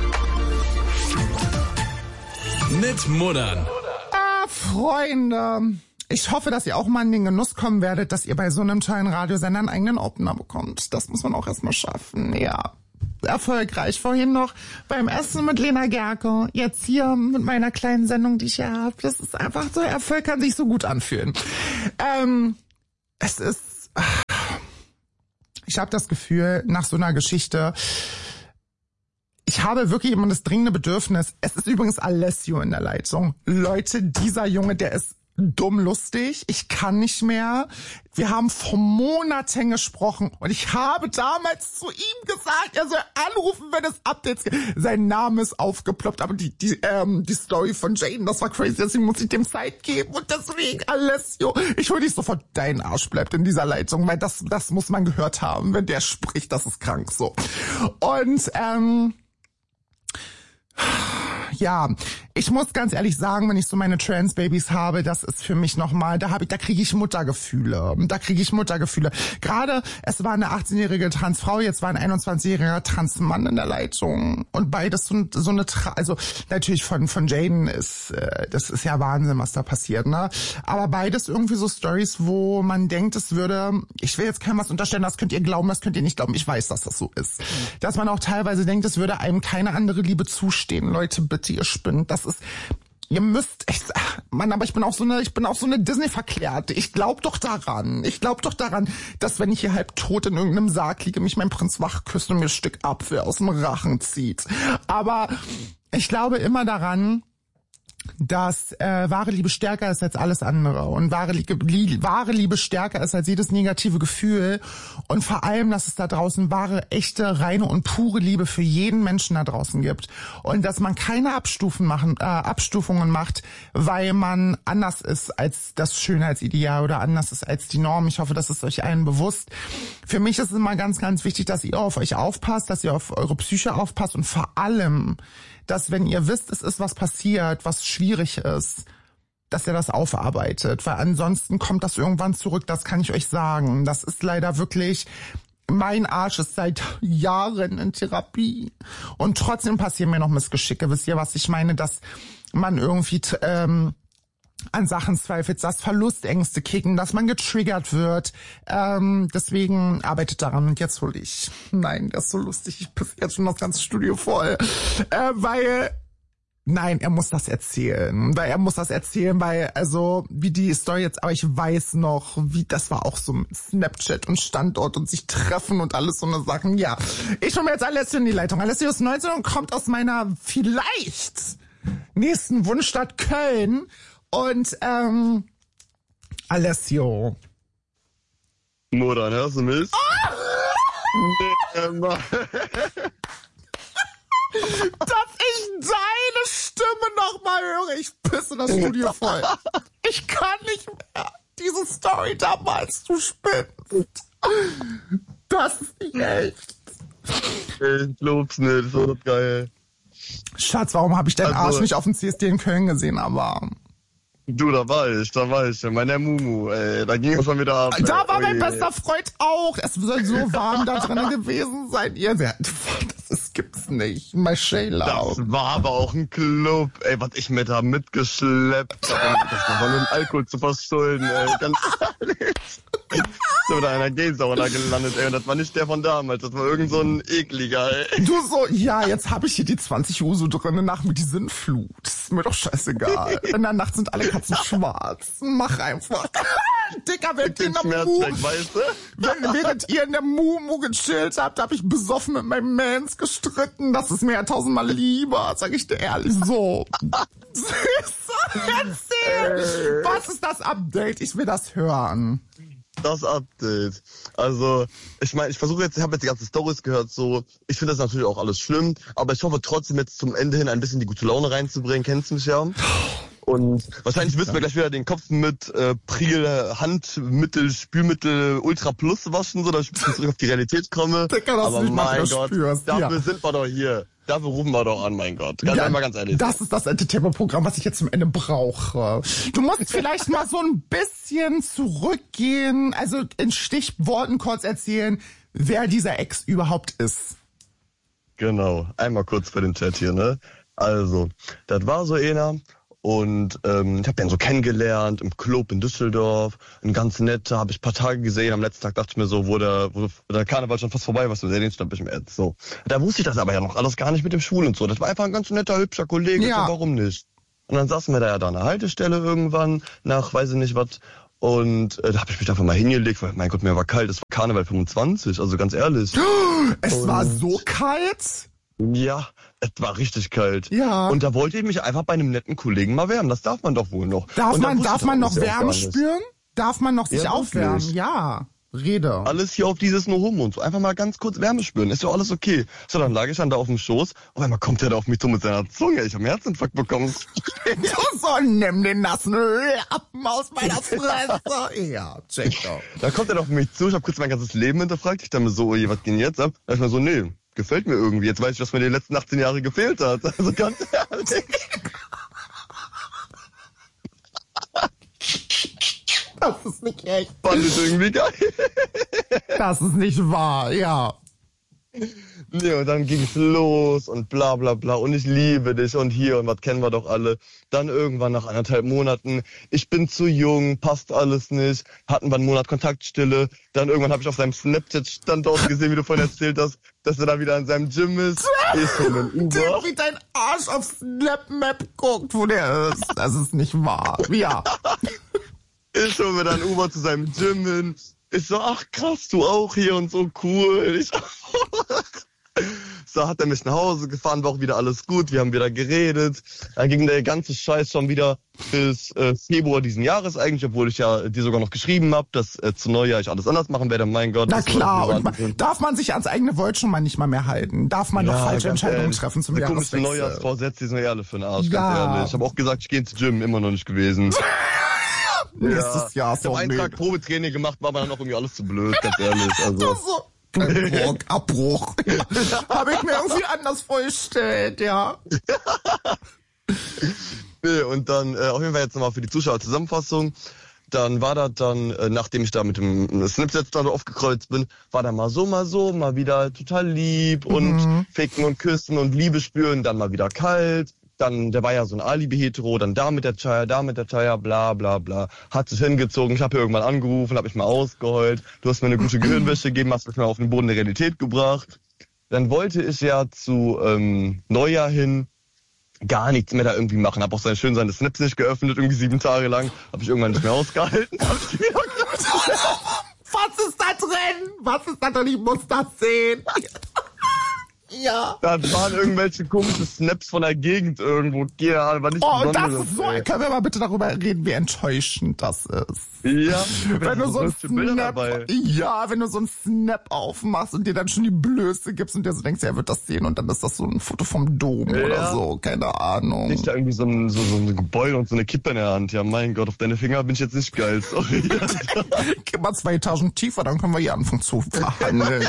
Mit Muddern. Ah, Freunde, ich hoffe, dass ihr auch mal in den Genuss kommen werdet, dass ihr bei so einem tollen Radiosender einen eigenen Opener bekommt. Das muss man auch erstmal schaffen, ja. Erfolgreich. Vorhin noch beim Essen mit Lena Gerke, jetzt hier mit meiner kleinen Sendung, die ich hier habe. Das ist einfach so, Erfolg kann sich so gut anfühlen. Ähm, es ist, ich habe das Gefühl, nach so einer Geschichte, ich habe wirklich immer das dringende Bedürfnis, es ist übrigens Alessio in der Leitung. Leute, dieser Junge, der ist dumm lustig, ich kann nicht mehr. Wir haben vor Monaten gesprochen und ich habe damals zu ihm gesagt, er soll anrufen, wenn es Updates gibt. Sein Name ist aufgeploppt, aber die die ähm, die Story von Jaden, das war crazy, deswegen muss ich dem Zeit geben und deswegen, Alessio, ich hol dich sofort, dein Arsch bleibt in dieser Leitung, weil das das muss man gehört haben, wenn der spricht, das ist krank so. Und ähm ja, ich muss ganz ehrlich sagen, wenn ich so meine Trans-Babys habe, das ist für mich nochmal, da habe ich, da kriege ich Muttergefühle. Da kriege ich Muttergefühle. Gerade, es war eine achtzehnjährige Transfrau, jetzt war ein einundzwanzigjähriger Transmann in der Leitung. Und beides so, so eine, Tra- also natürlich von von Jaden ist, äh, das ist ja Wahnsinn, was da passiert, ne? Aber beides irgendwie so Stories, wo man denkt, es würde, ich will jetzt keinem was unterstellen, das könnt ihr glauben, das könnt ihr nicht glauben. Ich weiß, dass das so ist. Dass man auch teilweise denkt, es würde einem keine andere Liebe zustehen. Leute, bitte, ihr spinnt. Das ist, ihr müsst, ich, Mann, aber ich bin auch so eine, ich bin auch so eine Disney-Verklärte. Ich glaub doch daran. Ich glaub doch daran, dass wenn ich hier halb tot in irgendeinem Sarg liege, mich mein Prinz wach küsst und mir ein Stück Apfel aus dem Rachen zieht. Aber ich glaube immer daran, dass äh, wahre Liebe stärker ist als alles andere und wahre Liebe, li- wahre Liebe stärker ist als jedes negative Gefühl und vor allem, dass es da draußen wahre, echte, reine und pure Liebe für jeden Menschen da draußen gibt und dass man keine Abstufen machen, äh, Abstufungen macht, weil man anders ist als das Schönheitsideal oder anders ist als die Norm. Ich hoffe, das ist euch allen bewusst. Für mich ist es immer ganz, ganz wichtig, dass ihr auf euch aufpasst, dass ihr auf eure Psyche aufpasst und vor allem, dass wenn ihr wisst, es ist was passiert, was schwierig ist, dass ihr das aufarbeitet, weil ansonsten kommt das irgendwann zurück, das kann ich euch sagen. Das ist leider wirklich, mein Arsch ist seit Jahren in Therapie und trotzdem passieren mir noch Missgeschicke. Wisst ihr, was ich meine, dass man irgendwie ähm, an Sachen zweifelt, dass Verlustängste kicken, dass man getriggert wird. Ähm, deswegen arbeitet daran und jetzt hol ich. Nein, das ist so lustig. Ich bin jetzt schon das ganze Studio voll. Äh, weil, nein, er muss das erzählen. Weil er muss das erzählen, weil, also, wie die Story jetzt, aber ich weiß noch, wie, das war auch so mit Snapchat und Standort und sich treffen und alles so eine Sachen. Ja, ich hol mir jetzt Alessio in die Leitung. Alessio ist neunzehn und kommt aus meiner vielleicht nächsten Wunschstadt Köln. Und, ähm, Alessio. Mutter, hörst du mich? Nee, Mann. Dass ich deine Stimme nochmal höre. Ich pisse das Studio voll. Ich kann nicht mehr. Diese Story damals, du spinnst. Das ist nicht echt. Ich glaub's nicht, so geil. Schatz, warum habe ich deinen Also- Arsch nicht auf dem C S D in Köln gesehen, aber... Du, da war ich, da war ich. Meiner Mumu, ey, da ging es schon wieder ab. Da ey. war mein Ui. bester Freund auch. Es soll so warm da drin gewesen sein. Ihr, das ist, gibt's nicht. My Shayla. Das war aber auch ein Club, ey, was ich mir da mitgeschleppt habe. Das war nur um Alkohol zu verschulden, ey. Ganz ehrlich. So mit einer Gay-Sauna gelandet, ey. Und das war nicht der von damals, das war irgend so ein ekliger, ey. Du so, ja, jetzt habe ich hier die zwanzig Uhr drin, nach mir die Sinnflut. Ist mir doch scheißegal. In der Nacht sind alle Katzen schwarz. Mach einfach. Dicker, während ihr in Den der Schmerz Mu, weg, weißt du? wenn, während ihr in der Mumu gechillt habt, habe ich besoffen mit meinem Mans gestritten. Das ist mir ja tausendmal lieber, sag ich dir ehrlich. So. Süßer, erzähl. Was ist das Update? Ich will das hören. Das Update. Also, ich meine, ich versuche jetzt, ich habe jetzt die ganzen Storys gehört, so, ich finde das natürlich auch alles schlimm, aber ich hoffe trotzdem jetzt zum Ende hin ein bisschen die gute Laune reinzubringen, kennst du mich ja? Und wahrscheinlich müssen wir gleich wieder den Kopf mit äh, Priel, Handmittel, Spülmittel, Ultra Plus waschen, so dass ich ein bisschen zurück auf die Realität komme. Digga, dass aber du nicht mal mein wieder Gott, spürst, dafür ja. sind wir doch hier. Dafür rufen wir doch an, mein Gott. Ganz Ja, einmal ganz ehrlich. das ist das Entertainment-Programm, was ich jetzt zum Ende brauche. Du musst vielleicht mal so ein bisschen zurückgehen, also in Stichworten kurz erzählen, wer dieser Ex überhaupt ist. Genau, einmal kurz für den Chat hier, ne? Also, das war so einer und ähm, ich habe den so kennengelernt im Club in Düsseldorf, ein ganz netter, habe ich ein paar Tage gesehen, am letzten Tag dachte ich mir so, wo der, wo der Karneval schon fast vorbei war, so den stand ich mir jetzt so. Da wusste ich das aber ja noch alles gar nicht mit dem Schwul und so, das war einfach ein ganz netter, hübscher Kollege, Ja. so, warum nicht? Und dann saßen wir da ja da an der Haltestelle irgendwann, nach weiß ich nicht was. Und äh, da habe ich mich einfach mal hingelegt, weil mein Gott, mir war kalt, es war Karneval fünfundzwanzig, also ganz ehrlich. Es Und- war so kalt? Ja, es war richtig kalt. Ja. Und da wollte ich mich einfach bei einem netten Kollegen mal wärmen. Das darf man doch wohl noch. Darf Und da man, wusste darf ich man das noch ja auch gar Wärme nicht. spüren? Darf man noch sich Ja, aufwärmen? wirklich. Ja, Rede. Alles hier auf dieses No Homo und so. Einfach mal ganz kurz Wärme spüren. Ist ja alles okay. So, dann lag ich dann da auf dem Schoß. Auf einmal kommt der da auf mich zu mit seiner Zunge. Ich habe einen Herzinfarkt bekommen. Du soll nimm den nassen Lappen aus meiner Fresse. Ja, check doch. Da kommt er doch auf mich zu. Ich habe kurz mein ganzes Leben hinterfragt. Ich dachte mir so, oje, was ging jetzt ab? Da ich mir so, nee, gefällt mir irgendwie. Jetzt weiß ich, was mir die letzten achtzehn Jahre gefehlt hat. Also ganz ehrlich. Das ist nicht echt. Fand ich irgendwie geil. Das ist nicht wahr, ja. Nee, und dann ging's los und bla bla bla und ich liebe dich und hier und was kennen wir doch alle. Dann irgendwann nach anderthalb Monaten, ich bin zu jung, passt alles nicht, hatten wir einen Monat Kontaktstille. Dann irgendwann habe ich auf seinem Snapchat-Standort gesehen, wie du vorhin erzählt hast, dass er da wieder in seinem Gym ist. Ich hol einen Uber. Wie dein Arsch auf Snap-Map guckt, wo der ist. Das ist nicht wahr. Ja. Ich hol mir dann Uber zu seinem Gym hin. Ich so, ach krass, du auch hier und so cool. Ich So hat er mich nach Hause gefahren, war auch wieder alles gut, wir haben wieder geredet. Dann ging der ganze Scheiß schon wieder bis äh, Februar diesen Jahres eigentlich, obwohl ich ja dir sogar noch geschrieben habe, dass äh, zu Neujahr ich alles anders machen werde. Mein Gott. Na das klar, war- und man, darf man sich ans eigene Wort schon mal nicht mal mehr halten? Darf man doch Ja, falsche ganz Entscheidungen ehrlich, treffen zum die komische Jahreswechsel? Neujahrsvorsätze, die sind ja alle für den Arsch, Ja. ganz ehrlich. Ich habe auch gesagt, ich gehe ins Gym, immer noch nicht gewesen. Nächstes Jahr Ich habe einen nee. Tag Probetraining gemacht, war aber dann auch irgendwie alles zu blöd, ganz ehrlich. Also. So. Abbruch, Abbruch. Habe ich mir irgendwie anders vorgestellt, ja. Nee, und dann äh, auf jeden Fall jetzt nochmal für die Zuschauer Zusammenfassung. Dann war das dann, äh, nachdem ich da mit dem Snapchat dann aufgekreuzt bin, war dann mal so, mal so, mal wieder total lieb und Mhm. ficken und küssen und Liebe spüren, dann mal wieder kalt. Dann, der war ja so ein Alibi-Hetero, dann da mit der Chaya, da mit der Chaya, bla bla bla. Hat sich hingezogen, ich habe irgendwann angerufen, habe mich mal ausgeheult. Du hast mir eine gute Gehirnwäsche gegeben, hast mich mal auf den Boden der Realität gebracht. Dann wollte ich ja zu ähm, Neujahr hin gar nichts mehr da irgendwie machen. Hab auch sein, schön seine Snaps nicht geöffnet, irgendwie sieben Tage lang. Hab ich irgendwann nicht mehr ausgehalten. Hab ich wieder Was ist da drin? Was ist da drin? Ich muss das sehen. Ja. Das waren irgendwelche komischen Snaps von der Gegend irgendwo. Ja, aber nicht Oh, das Besonderes, ist so, ey. können wir mal bitte darüber reden, wie enttäuschend das ist. Ja, Wenn du so ein verrückte Bilder Snap, dabei. ja, wenn du so ein Snap aufmachst und dir dann schon die Blöße gibst und dir so denkst, ja, er wird das sehen und dann ist das so ein Foto vom Dom Ja. oder so, keine Ahnung. Nicht da irgendwie so ein, so, so ein Gebäude und so eine Kippe in der Hand. Ja, mein Gott, auf deine Finger bin ich jetzt nicht geil. Sorry. Geh mal zwei Etagen tiefer, dann können wir hier anfangen zu verhandeln.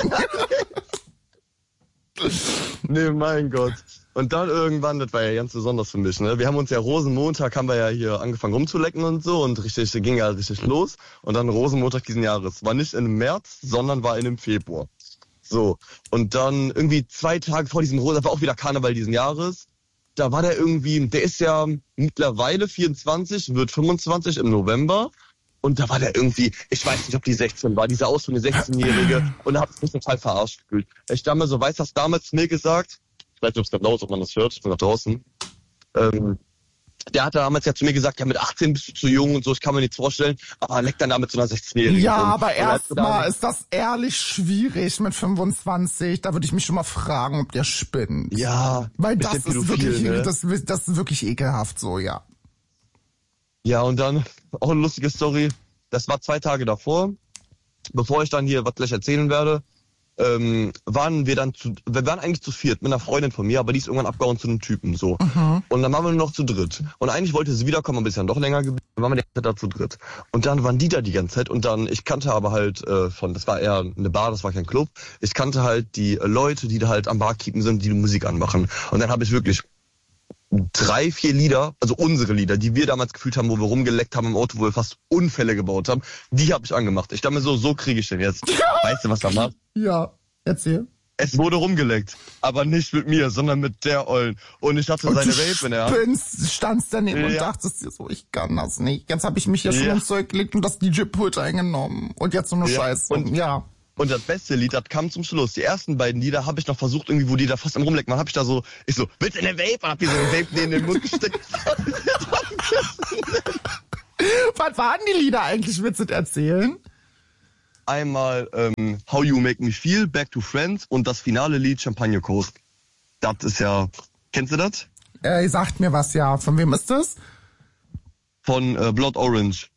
Nee, mein Gott. Und dann irgendwann, das war ja ganz besonders für mich, ne? Wir haben uns ja Rosenmontag, haben wir ja hier angefangen rumzulecken und so und richtig, ging ja richtig los. Und dann Rosenmontag diesen Jahres. War nicht im März, sondern war in dem Februar. So. Und dann irgendwie zwei Tage vor diesem Rosen, das war auch wieder Karneval diesen Jahres. Da war der irgendwie, der ist ja mittlerweile vierundzwanzig, wird fünfundzwanzig im November. Und da war der irgendwie, ich weiß nicht, ob die sechzehn war, die sah aus wie eine sechzehnjährige. Und da hab ich mich total verarscht gefühlt. Ich damals so, weiß das damals mir gesagt, ich weiß nicht, ob es gerade laut ist, ob man das hört, ich bin noch draußen. Ähm, der hatte damals ja zu mir gesagt, ja mit achtzehn bist du zu jung und so, ich kann mir nichts vorstellen, aber leckt dann damit so einer sechzehnjährigen. Ja, rum. aber Und als du da- erstmal ist das ehrlich schwierig mit fünfundzwanzig. Da würde ich mich schon mal fragen, ob der spinnt. Ja, Weil das bisschen ist pädophil, wirklich, ne? das, das ist wirklich ekelhaft so, ja. Ja, und dann auch eine lustige Story. Das war zwei Tage davor. bevor ich dann hier was gleich erzählen werde, ähm, waren wir dann zu, wir waren eigentlich zu viert mit einer Freundin von mir, aber die ist irgendwann abgehauen zu einem Typen, so. Mhm. Und dann waren wir nur noch zu dritt. Und eigentlich wollte sie wiederkommen, aber ist dann doch länger geblieben, dann waren wir die ganze Zeit da zu dritt. Und dann waren die da die ganze Zeit und dann, ich kannte aber halt äh, von, das war eher eine Bar, das war kein Club, ich kannte halt die äh, Leute, die da halt am Barkeepen sind, die, die Musik anmachen. Und dann habe ich wirklich drei, vier Lieder, also unsere Lieder, die wir damals gefühlt haben, wo wir rumgeleckt haben im Auto, wo wir fast Unfälle gebaut haben, die habe ich angemacht. Ich dachte mir so, so kriege ich den jetzt. Weißt du, was da macht? Ja, erzähl. Es wurde rumgeleckt, aber nicht mit mir, sondern mit der Ollen. Und ich hatte und seine du Vape in der Hand. Spinnst, standst daneben ja. und dachtest dir so, ich kann das nicht. Jetzt habe ich mich hier ja. schon ins Zeug gelegt und das D J-Pult eingenommen. Und jetzt so eine ja. Scheiße. Und, ja. Und das beste Lied, das kam zum Schluss. Die ersten beiden Lieder habe ich noch versucht, irgendwie, wo die da fast am Rumlecken waren, habe ich da so, ich so, willst du eine Vape? Und hab die so eine Vape in den Mund gesteckt. Was waren die Lieder eigentlich, willst du erzählen? Einmal ähm, How You Make Me Feel, Back to Friends und das finale Lied Champagne Coast. Das ist ja, kennst du das? Äh, sagt mir was, ja. Von wem ist das? Von äh, Blood Orange.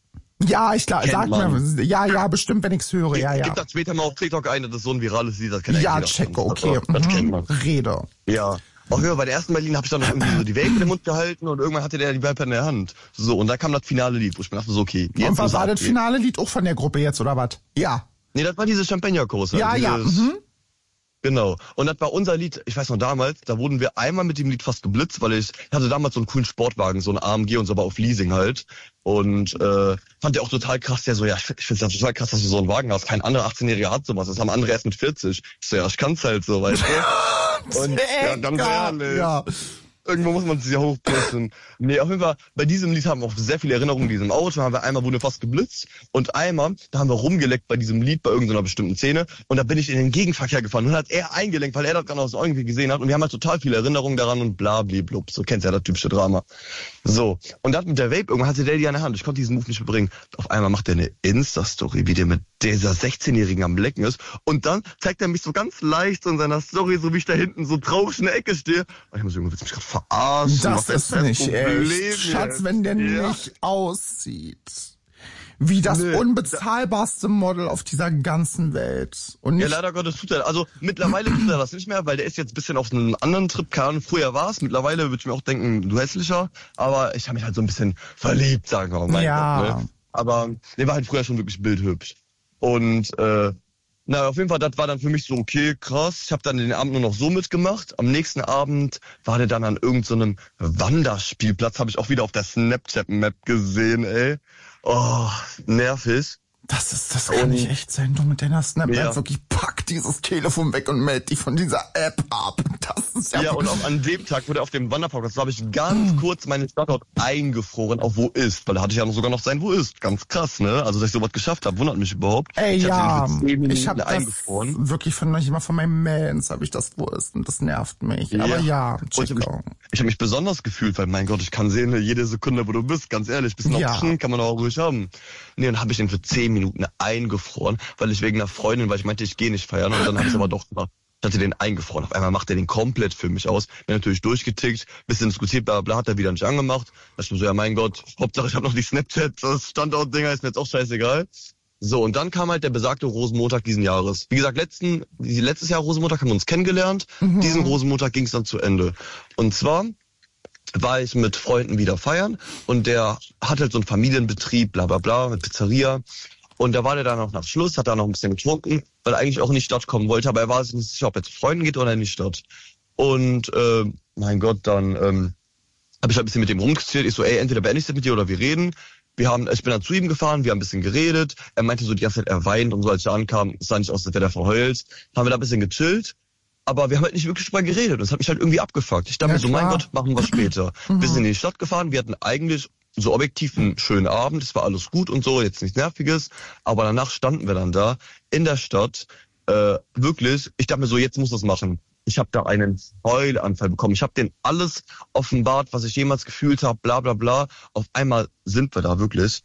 Ja, ich glaube, sag mir, ja, ja, bestimmt, wenn ich's höre, ja, ja. Gib das später mal auf TikTok ein, das ist so ein virales Lied, das kennt ja, checke, okay. Das, das mhm. kennt man. Rede. Ja. Auch höher, bei der ersten Berlin habe ich dann noch irgendwie so die Vape in den Mund gehalten und irgendwann hatte der die Vape in der Hand. So, und da kam das finale Lied, wo ich mir dachte so, okay. Jetzt und was war das finale Lied auch von der Gruppe jetzt, oder was? Ja. Nee, das war diese Champagner-Kurse. Ja, dieses, ja, mhm. Genau. Und das war unser Lied, ich weiß noch damals, da wurden wir einmal mit dem Lied fast geblitzt, weil ich, ich hatte damals so einen coolen Sportwagen, so einen A M G und so, aber auf Leasing halt. Und äh, fand der auch total krass, der so, ja, ich finde es ja total krass, dass du so einen Wagen hast. Kein anderer achtzehnjähriger hat sowas, das haben andere erst mit vierzig. Ich so, ja, ich kann's halt so, weißt du. Und ja, ganz ehrlich. Ja. Irgendwo muss man sich ja hochpushen. Nee, auf jeden Fall, bei diesem Lied haben wir auch sehr viele Erinnerungen in diesem Auto. Haben wir einmal wurde fast geblitzt und einmal, da haben wir rumgeleckt bei diesem Lied bei irgendeiner bestimmten Szene und da bin ich in den Gegenverkehr gefahren und hat er eingelenkt, weil er das gerade aus irgendwie gesehen hat und wir haben halt total viele Erinnerungen daran und bla bla bla. So kennst ja das typische Drama. So, und das mit der Vape, irgendwann hatte der die an der Hand. Ich konnte diesen Move nicht mehr bringen. Auf einmal macht er eine Insta-Story, wie der mit dieser sechzehnjährigen am Lecken ist und dann zeigt er mich so ganz leicht so in seiner Story, so wie ich da hinten so traurig in der Ecke stehe. Und ich muss irgendwie, willst du mich gerade verarschen? Das ist nicht echt. Schatz, wenn der ja. nicht aussieht wie das nee. unbezahlbarste Model auf dieser ganzen Welt. Und nicht ja, leider Gottes tut er. Also mittlerweile tut er das nicht mehr, weil der ist jetzt ein bisschen auf einem anderen Trip. Keine Ahnung, früher war es. Mittlerweile würde ich mir auch denken, du hässlicher. Aber ich habe mich halt so ein bisschen verliebt, sagen wir mal. Ja. Gott, ne? Aber der war halt früher schon wirklich bildhübsch. Und äh, na, auf jeden Fall, das war dann für mich so, okay, krass. Ich habe dann den Abend nur noch so mitgemacht. Am nächsten Abend war der dann an irgendeinem so Wanderspielplatz, habe ich auch wieder auf der Snapchat-Map gesehen, ey. Oh, nervig. Das ist, das kann nicht echt sein. Du mit deiner Snap-App ja. wirklich pack dieses Telefon weg und meld dich von dieser App ab. Das ist ja... Ja, und auch an dem Tag, wo der auf dem Wanderpark war, habe ich ganz mm. kurz meinen Standort eingefroren, auf wo ist. Weil da hatte ich ja noch sogar noch sein, wo ist. Ganz krass, ne? Also, dass ich sowas geschafft habe, wundert mich überhaupt. Ey, ich ja, ich habe eingefroren. Wirklich von manchmal von meinen Mails habe ich das, wo ist. Und das nervt mich. Ja. Aber ja, ich habe mich, hab mich besonders gefühlt, weil, mein Gott, ich kann sehen, jede Sekunde, wo du bist. Ganz ehrlich, bisschen ja. Option kann man auch ruhig haben. Nee, dann habe ich den für zehn Minuten eingefroren, weil ich wegen einer Freundin, weil ich meinte, ich gehe nicht feiern und dann habe ich aber doch gemacht. Ich hatte den eingefroren. Auf einmal macht er den komplett für mich aus. Bin natürlich durchgetickt, bisschen diskutiert, bla bla, hat er wieder nicht angemacht. Da ich mir so, ja mein Gott, Hauptsache ich habe noch die Snapchat, das Standort-Dinger ist mir jetzt auch scheißegal. So, und dann kam halt der besagte Rosenmontag diesen Jahres. Wie gesagt, letzten, letztes Jahr Rosenmontag haben wir uns kennengelernt. Mhm. Diesen Rosenmontag ging es dann zu Ende. Und zwar war ich mit Freunden wieder feiern und der hat halt so einen Familienbetrieb, bla bla bla, mit Pizzeria. Und da war der dann noch nach Schluss, hat da noch ein bisschen getrunken, weil er eigentlich auch in die Stadt kommen wollte, aber er war sich nicht sicher, ob er zu Freunden geht oder in die Stadt. Und äh, mein Gott, dann ähm, habe ich halt ein bisschen mit dem rumgezählt. Ich so, ey, entweder beende ich das mit dir oder wir reden. Wir haben, ich bin dann zu ihm gefahren, wir haben ein bisschen geredet. Er meinte so die ganze Zeit, er weint und so, als ich da ankam, es sah nicht aus, als wäre der verheult. Haben wir da ein bisschen gechillt. Aber wir haben halt nicht wirklich drüber geredet. Und das hat mich halt irgendwie abgefuckt. Ich dachte ja, mir so, mein Gott, machen wir später. Wir sind in die Stadt gefahren, wir hatten eigentlich so objektiv einen schönen Abend, es war alles gut und so, jetzt nichts Nerviges, aber danach standen wir dann da in der Stadt, äh, wirklich, ich dachte mir so, jetzt muss das machen. Ich habe da einen Heulanfall bekommen, ich habe denen alles offenbart, was ich jemals gefühlt habe, bla bla bla. Auf einmal sind wir da wirklich,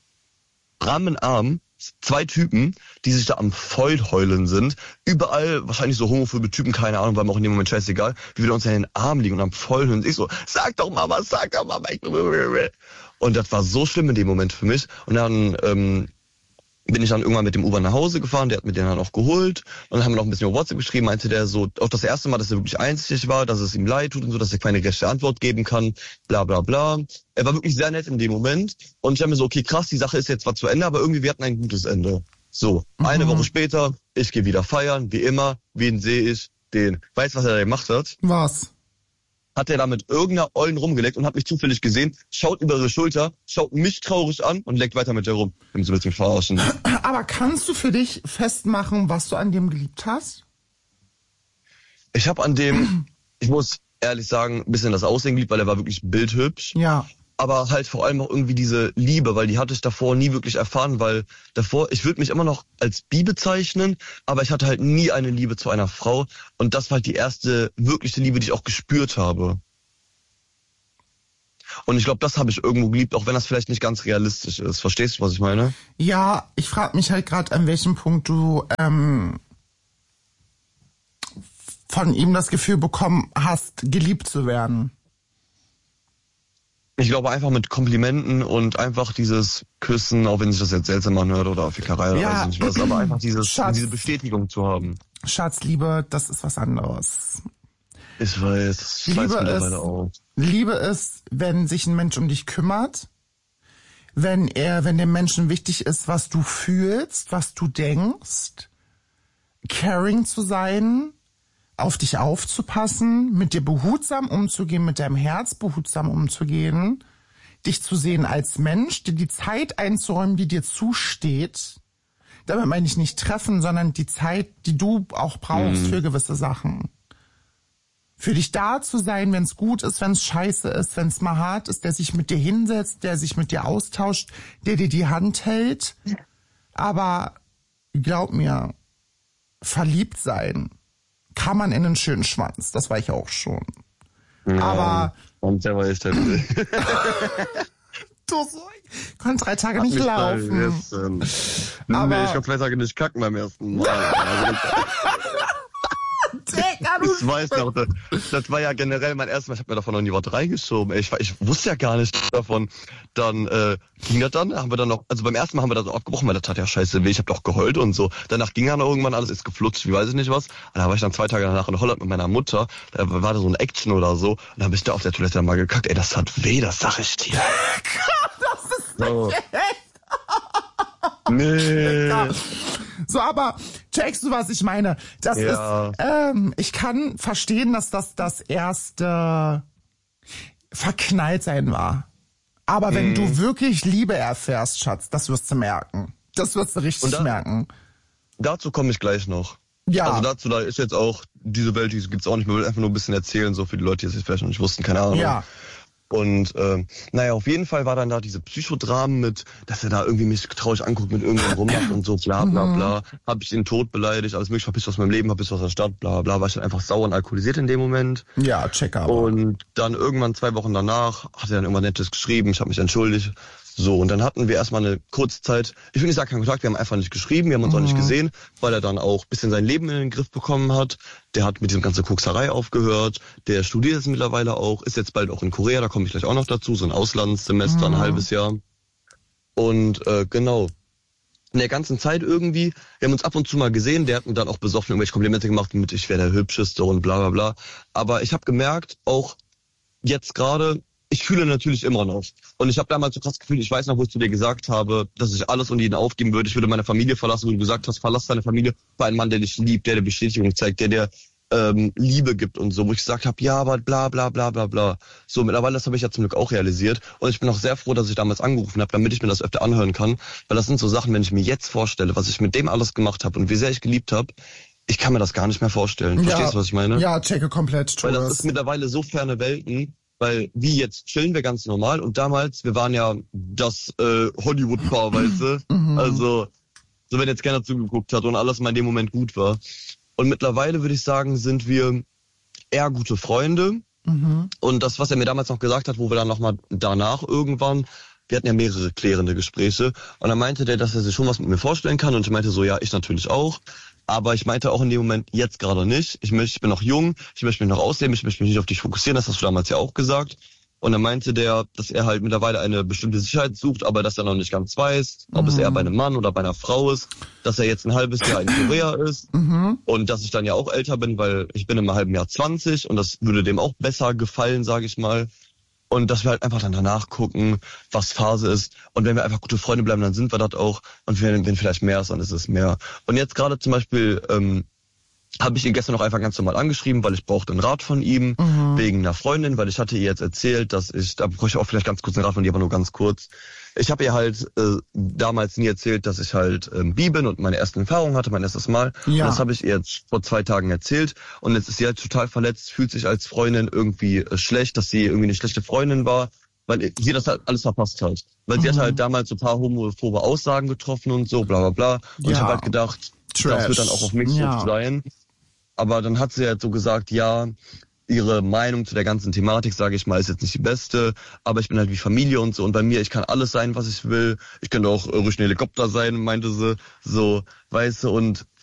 Arm in Arm, zwei Typen, die sich da am Vollheulen sind, überall wahrscheinlich so homophobe Typen, keine Ahnung, war mir auch in dem Moment scheißegal, wie wir uns in den Armen liegen und am Vollheulen. Ich so, sag doch Mama, sag doch Mama. Und das war so schlimm in dem Moment für mich. Und dann ähm, bin ich dann irgendwann mit dem U-Bahn nach Hause gefahren, der hat mir den dann auch geholt und dann haben wir noch ein bisschen auf WhatsApp geschrieben, meinte der so, auch das erste Mal, dass er wirklich einsichtig war, dass es ihm leid tut und so, dass er keine rechte Antwort geben kann, bla bla bla. Er war wirklich sehr nett in dem Moment und ich habe mir so, okay krass, die Sache ist jetzt zwar zu Ende, aber irgendwie wir hatten ein gutes Ende. So, mhm. Eine Woche später, ich gehe wieder feiern, wie immer, wen sehe ich? Den. Weißt du, was er da gemacht hat? Was? Hat er da mit irgendeiner Ollen rumgeleckt und hat mich zufällig gesehen, schaut über ihre Schulter, schaut mich traurig an und leckt weiter mit der rum. Um so ein bisschen verarschen. Aber kannst du für dich festmachen, was du an dem geliebt hast? Ich habe an dem, ich muss ehrlich sagen, ein bisschen das Aussehen geliebt, weil er war wirklich bildhübsch. Ja. Aber halt vor allem auch irgendwie diese Liebe, weil die hatte ich davor nie wirklich erfahren, weil davor, ich würde mich immer noch als bi bezeichnen, aber ich hatte halt nie eine Liebe zu einer Frau und das war halt die erste wirkliche Liebe, die ich auch gespürt habe. Und ich glaube, das habe ich irgendwo geliebt, auch wenn das vielleicht nicht ganz realistisch ist. Verstehst du, was ich meine? Ja, ich frage mich halt gerade, an welchem Punkt du ähm, von ihm das Gefühl bekommen hast, geliebt zu werden. Ich glaube einfach mit Komplimenten und einfach dieses Küssen, auch wenn sich das jetzt seltsam anhört oder Fickerei oder Ja. weiß nicht was, aber einfach dieses, Schatz. diese Bestätigung zu haben. Schatz, Liebe, das ist was anderes. Ich weiß, das Liebe weiß mittlerweile ist- auch. Liebe ist, wenn sich ein Mensch um dich kümmert, wenn er, wenn dem Menschen wichtig ist, was du fühlst, was du denkst, caring zu sein, auf dich aufzupassen, mit dir behutsam umzugehen, mit deinem Herz behutsam umzugehen, dich zu sehen als Mensch, dir die Zeit einzuräumen, die dir zusteht. Damit meine ich nicht treffen, sondern die Zeit, die du auch brauchst Mhm. für gewisse Sachen. Für dich da zu sein, wenn es gut ist, wenn es scheiße ist, wenn es mal hart ist, der sich mit dir hinsetzt, der sich mit dir austauscht, der dir die Hand hält. Aber glaub mir, verliebt sein kann man in einen schönen Schwanz. Das war ich auch schon. Ja, Aber und der war echt happy. du so, ich konnte drei Tage Hat nicht mich laufen. vergessen. Aber- Nee, ich konnte zwei Tage nicht kacken beim ersten Mal. Also, Digga, du ich weiß noch, das, das war ja generell mein erstes Mal, ich habe mir davon noch nie was reingeschoben. Ey, Ich, war- ich wusste ja gar nicht davon. Dann äh, ging das dann, haben wir dann noch, also beim ersten Mal haben wir das auch abgebrochen, weil das tat ja scheiße weh, ich habe doch geheult und so. Danach ging dann irgendwann alles, ist geflutscht, wie weiß ich nicht was. Und da war ich dann zwei Tage danach in Holland mit meiner Mutter, da war da so ein Action oder so. Und dann habe ich da auf der Toilette dann mal gekackt, ey, das tat weh, das sag ich dir. das ist So. Nee. Ja. So, aber checkst du, was ich meine? Das Ja. ist, ähm, ich kann verstehen, dass das das erste Verknalltsein war. Aber wenn Mhm. du wirklich Liebe erfährst, Schatz, das wirst du merken. Das wirst du richtig Und da- merken. Dazu komme ich gleich noch. Ja. Also dazu, da ist jetzt auch, diese Welt, die gibt's auch nicht mehr, ich will einfach nur ein bisschen erzählen, so für die Leute, die es jetzt vielleicht noch nicht wussten, keine Ahnung. Ja. Und ähm, naja, auf jeden Fall war dann da diese Psychodramen mit, dass er da irgendwie mich traurig anguckt, mit irgendwann rummacht und so, bla bla bla. Hab ich den Tod beleidigt, alles mögliche, verpisst aus meinem Leben, verpisst aus der Stadt, bla bla, war ich dann einfach sauer und alkoholisiert in dem Moment. Ja, check aber. Und dann irgendwann zwei Wochen danach hat er dann irgendwann Nettes geschrieben, ich habe mich entschuldigt. So, und dann hatten wir erstmal eine kurze Zeit, ich will nicht sagen keinen Kontakt, wir haben einfach nicht geschrieben, wir haben uns auch nicht gesehen, weil er dann auch ein bisschen sein Leben in den Griff bekommen hat. Der hat mit diesem ganzen Kokserei aufgehört, der studiert jetzt mittlerweile auch, ist jetzt bald auch in Korea, da komme ich gleich auch noch dazu, so ein Auslandssemester, ein halbes Jahr. Und äh, genau, in der ganzen Zeit irgendwie, wir haben uns ab und zu mal gesehen, der hat mir dann auch besoffen irgendwelche Komplimente gemacht mit, ich wäre der Hübscheste und bla bla bla. Aber ich habe gemerkt, auch jetzt gerade, ich fühle natürlich immer noch. Und ich habe damals so krass gefühlt, ich weiß noch, wo ich zu dir gesagt habe, dass ich alles und jeden aufgeben würde. Ich würde meine Familie verlassen, wo du gesagt hast, verlass deine Familie für einen Mann, der dich liebt, der dir Bestätigung zeigt, der dir ähm, Liebe gibt und so. Wo ich gesagt habe, ja, aber bla bla bla bla bla. So, mittlerweile, das habe ich ja zum Glück auch realisiert. Und ich bin auch sehr froh, dass ich damals angerufen habe, damit ich mir das öfter anhören kann. Weil das sind so Sachen, wenn ich mir jetzt vorstelle, was ich mit dem alles gemacht habe und wie sehr ich geliebt habe, ich kann mir das gar nicht mehr vorstellen. Verstehst du, was ich meine? Ja, checke komplett. Weil das Thomas. ist mittlerweile so ferne Welten, weil wie jetzt chillen wir ganz normal und damals, wir waren ja das äh, Hollywood-Paar, weißt du? Also, so wenn jetzt keiner zugeguckt hat und alles mal in dem Moment gut war. Und mittlerweile würde ich sagen, sind wir eher gute Freunde. Und das, was er mir damals noch gesagt hat, wo wir dann nochmal danach irgendwann, wir hatten ja mehrere klärende Gespräche und dann meinte der, dass er sich schon was mit mir vorstellen kann und ich meinte so, ja, ich natürlich auch. Aber ich meinte auch in dem Moment, jetzt gerade nicht. Ich möchte, ich bin noch jung, ich möchte mich noch ausleben, ich möchte mich nicht auf dich fokussieren, das hast du damals ja auch gesagt. Und dann meinte der, dass er halt mittlerweile eine bestimmte Sicherheit sucht, aber dass er noch nicht ganz weiß, ob mhm. es eher bei einem Mann oder bei einer Frau ist, dass er jetzt ein halbes Jahr in Korea ist Mhm. und dass ich dann ja auch älter bin, weil ich bin im halben Jahr zwanzig und das würde dem auch besser gefallen, sage ich mal. Und dass wir halt einfach dann danach gucken, was Phase ist. Und wenn wir einfach gute Freunde bleiben, dann sind wir das auch. Und wenn, wenn vielleicht mehr ist, dann ist es mehr. Und jetzt gerade zum Beispiel ähm, habe ich ihn gestern noch einfach ganz normal angeschrieben, weil ich brauchte einen Rat von ihm, Mhm. wegen einer Freundin, weil ich hatte ihr jetzt erzählt, dass ich, da brauche ich auch vielleicht ganz kurz einen Rat von dir, aber nur ganz kurz. Ich habe ihr halt äh, damals nie erzählt, dass ich halt ähm, bi bin und meine ersten Erfahrungen hatte, mein erstes Mal. Ja. Und das habe ich ihr jetzt vor zwei Tagen erzählt. Und jetzt ist sie halt total verletzt, fühlt sich als Freundin irgendwie äh, schlecht, dass sie irgendwie eine schlechte Freundin war, weil sie das halt alles verpasst hat. Weil sie Mhm. hat halt damals so ein paar homophobe Aussagen getroffen und so, bla bla bla. Und Ja. ich habe halt gedacht, Trash. das wird dann auch auf mich Ja. so sein. Aber dann hat sie halt so gesagt, ja, ihre Meinung zu der ganzen Thematik, sage ich mal, ist jetzt nicht die beste, aber ich bin halt wie Familie und so und bei mir, ich kann alles sein, was ich will. Ich könnte auch äh, ruhig ein Helikopter sein, meinte sie, so, weißt du, und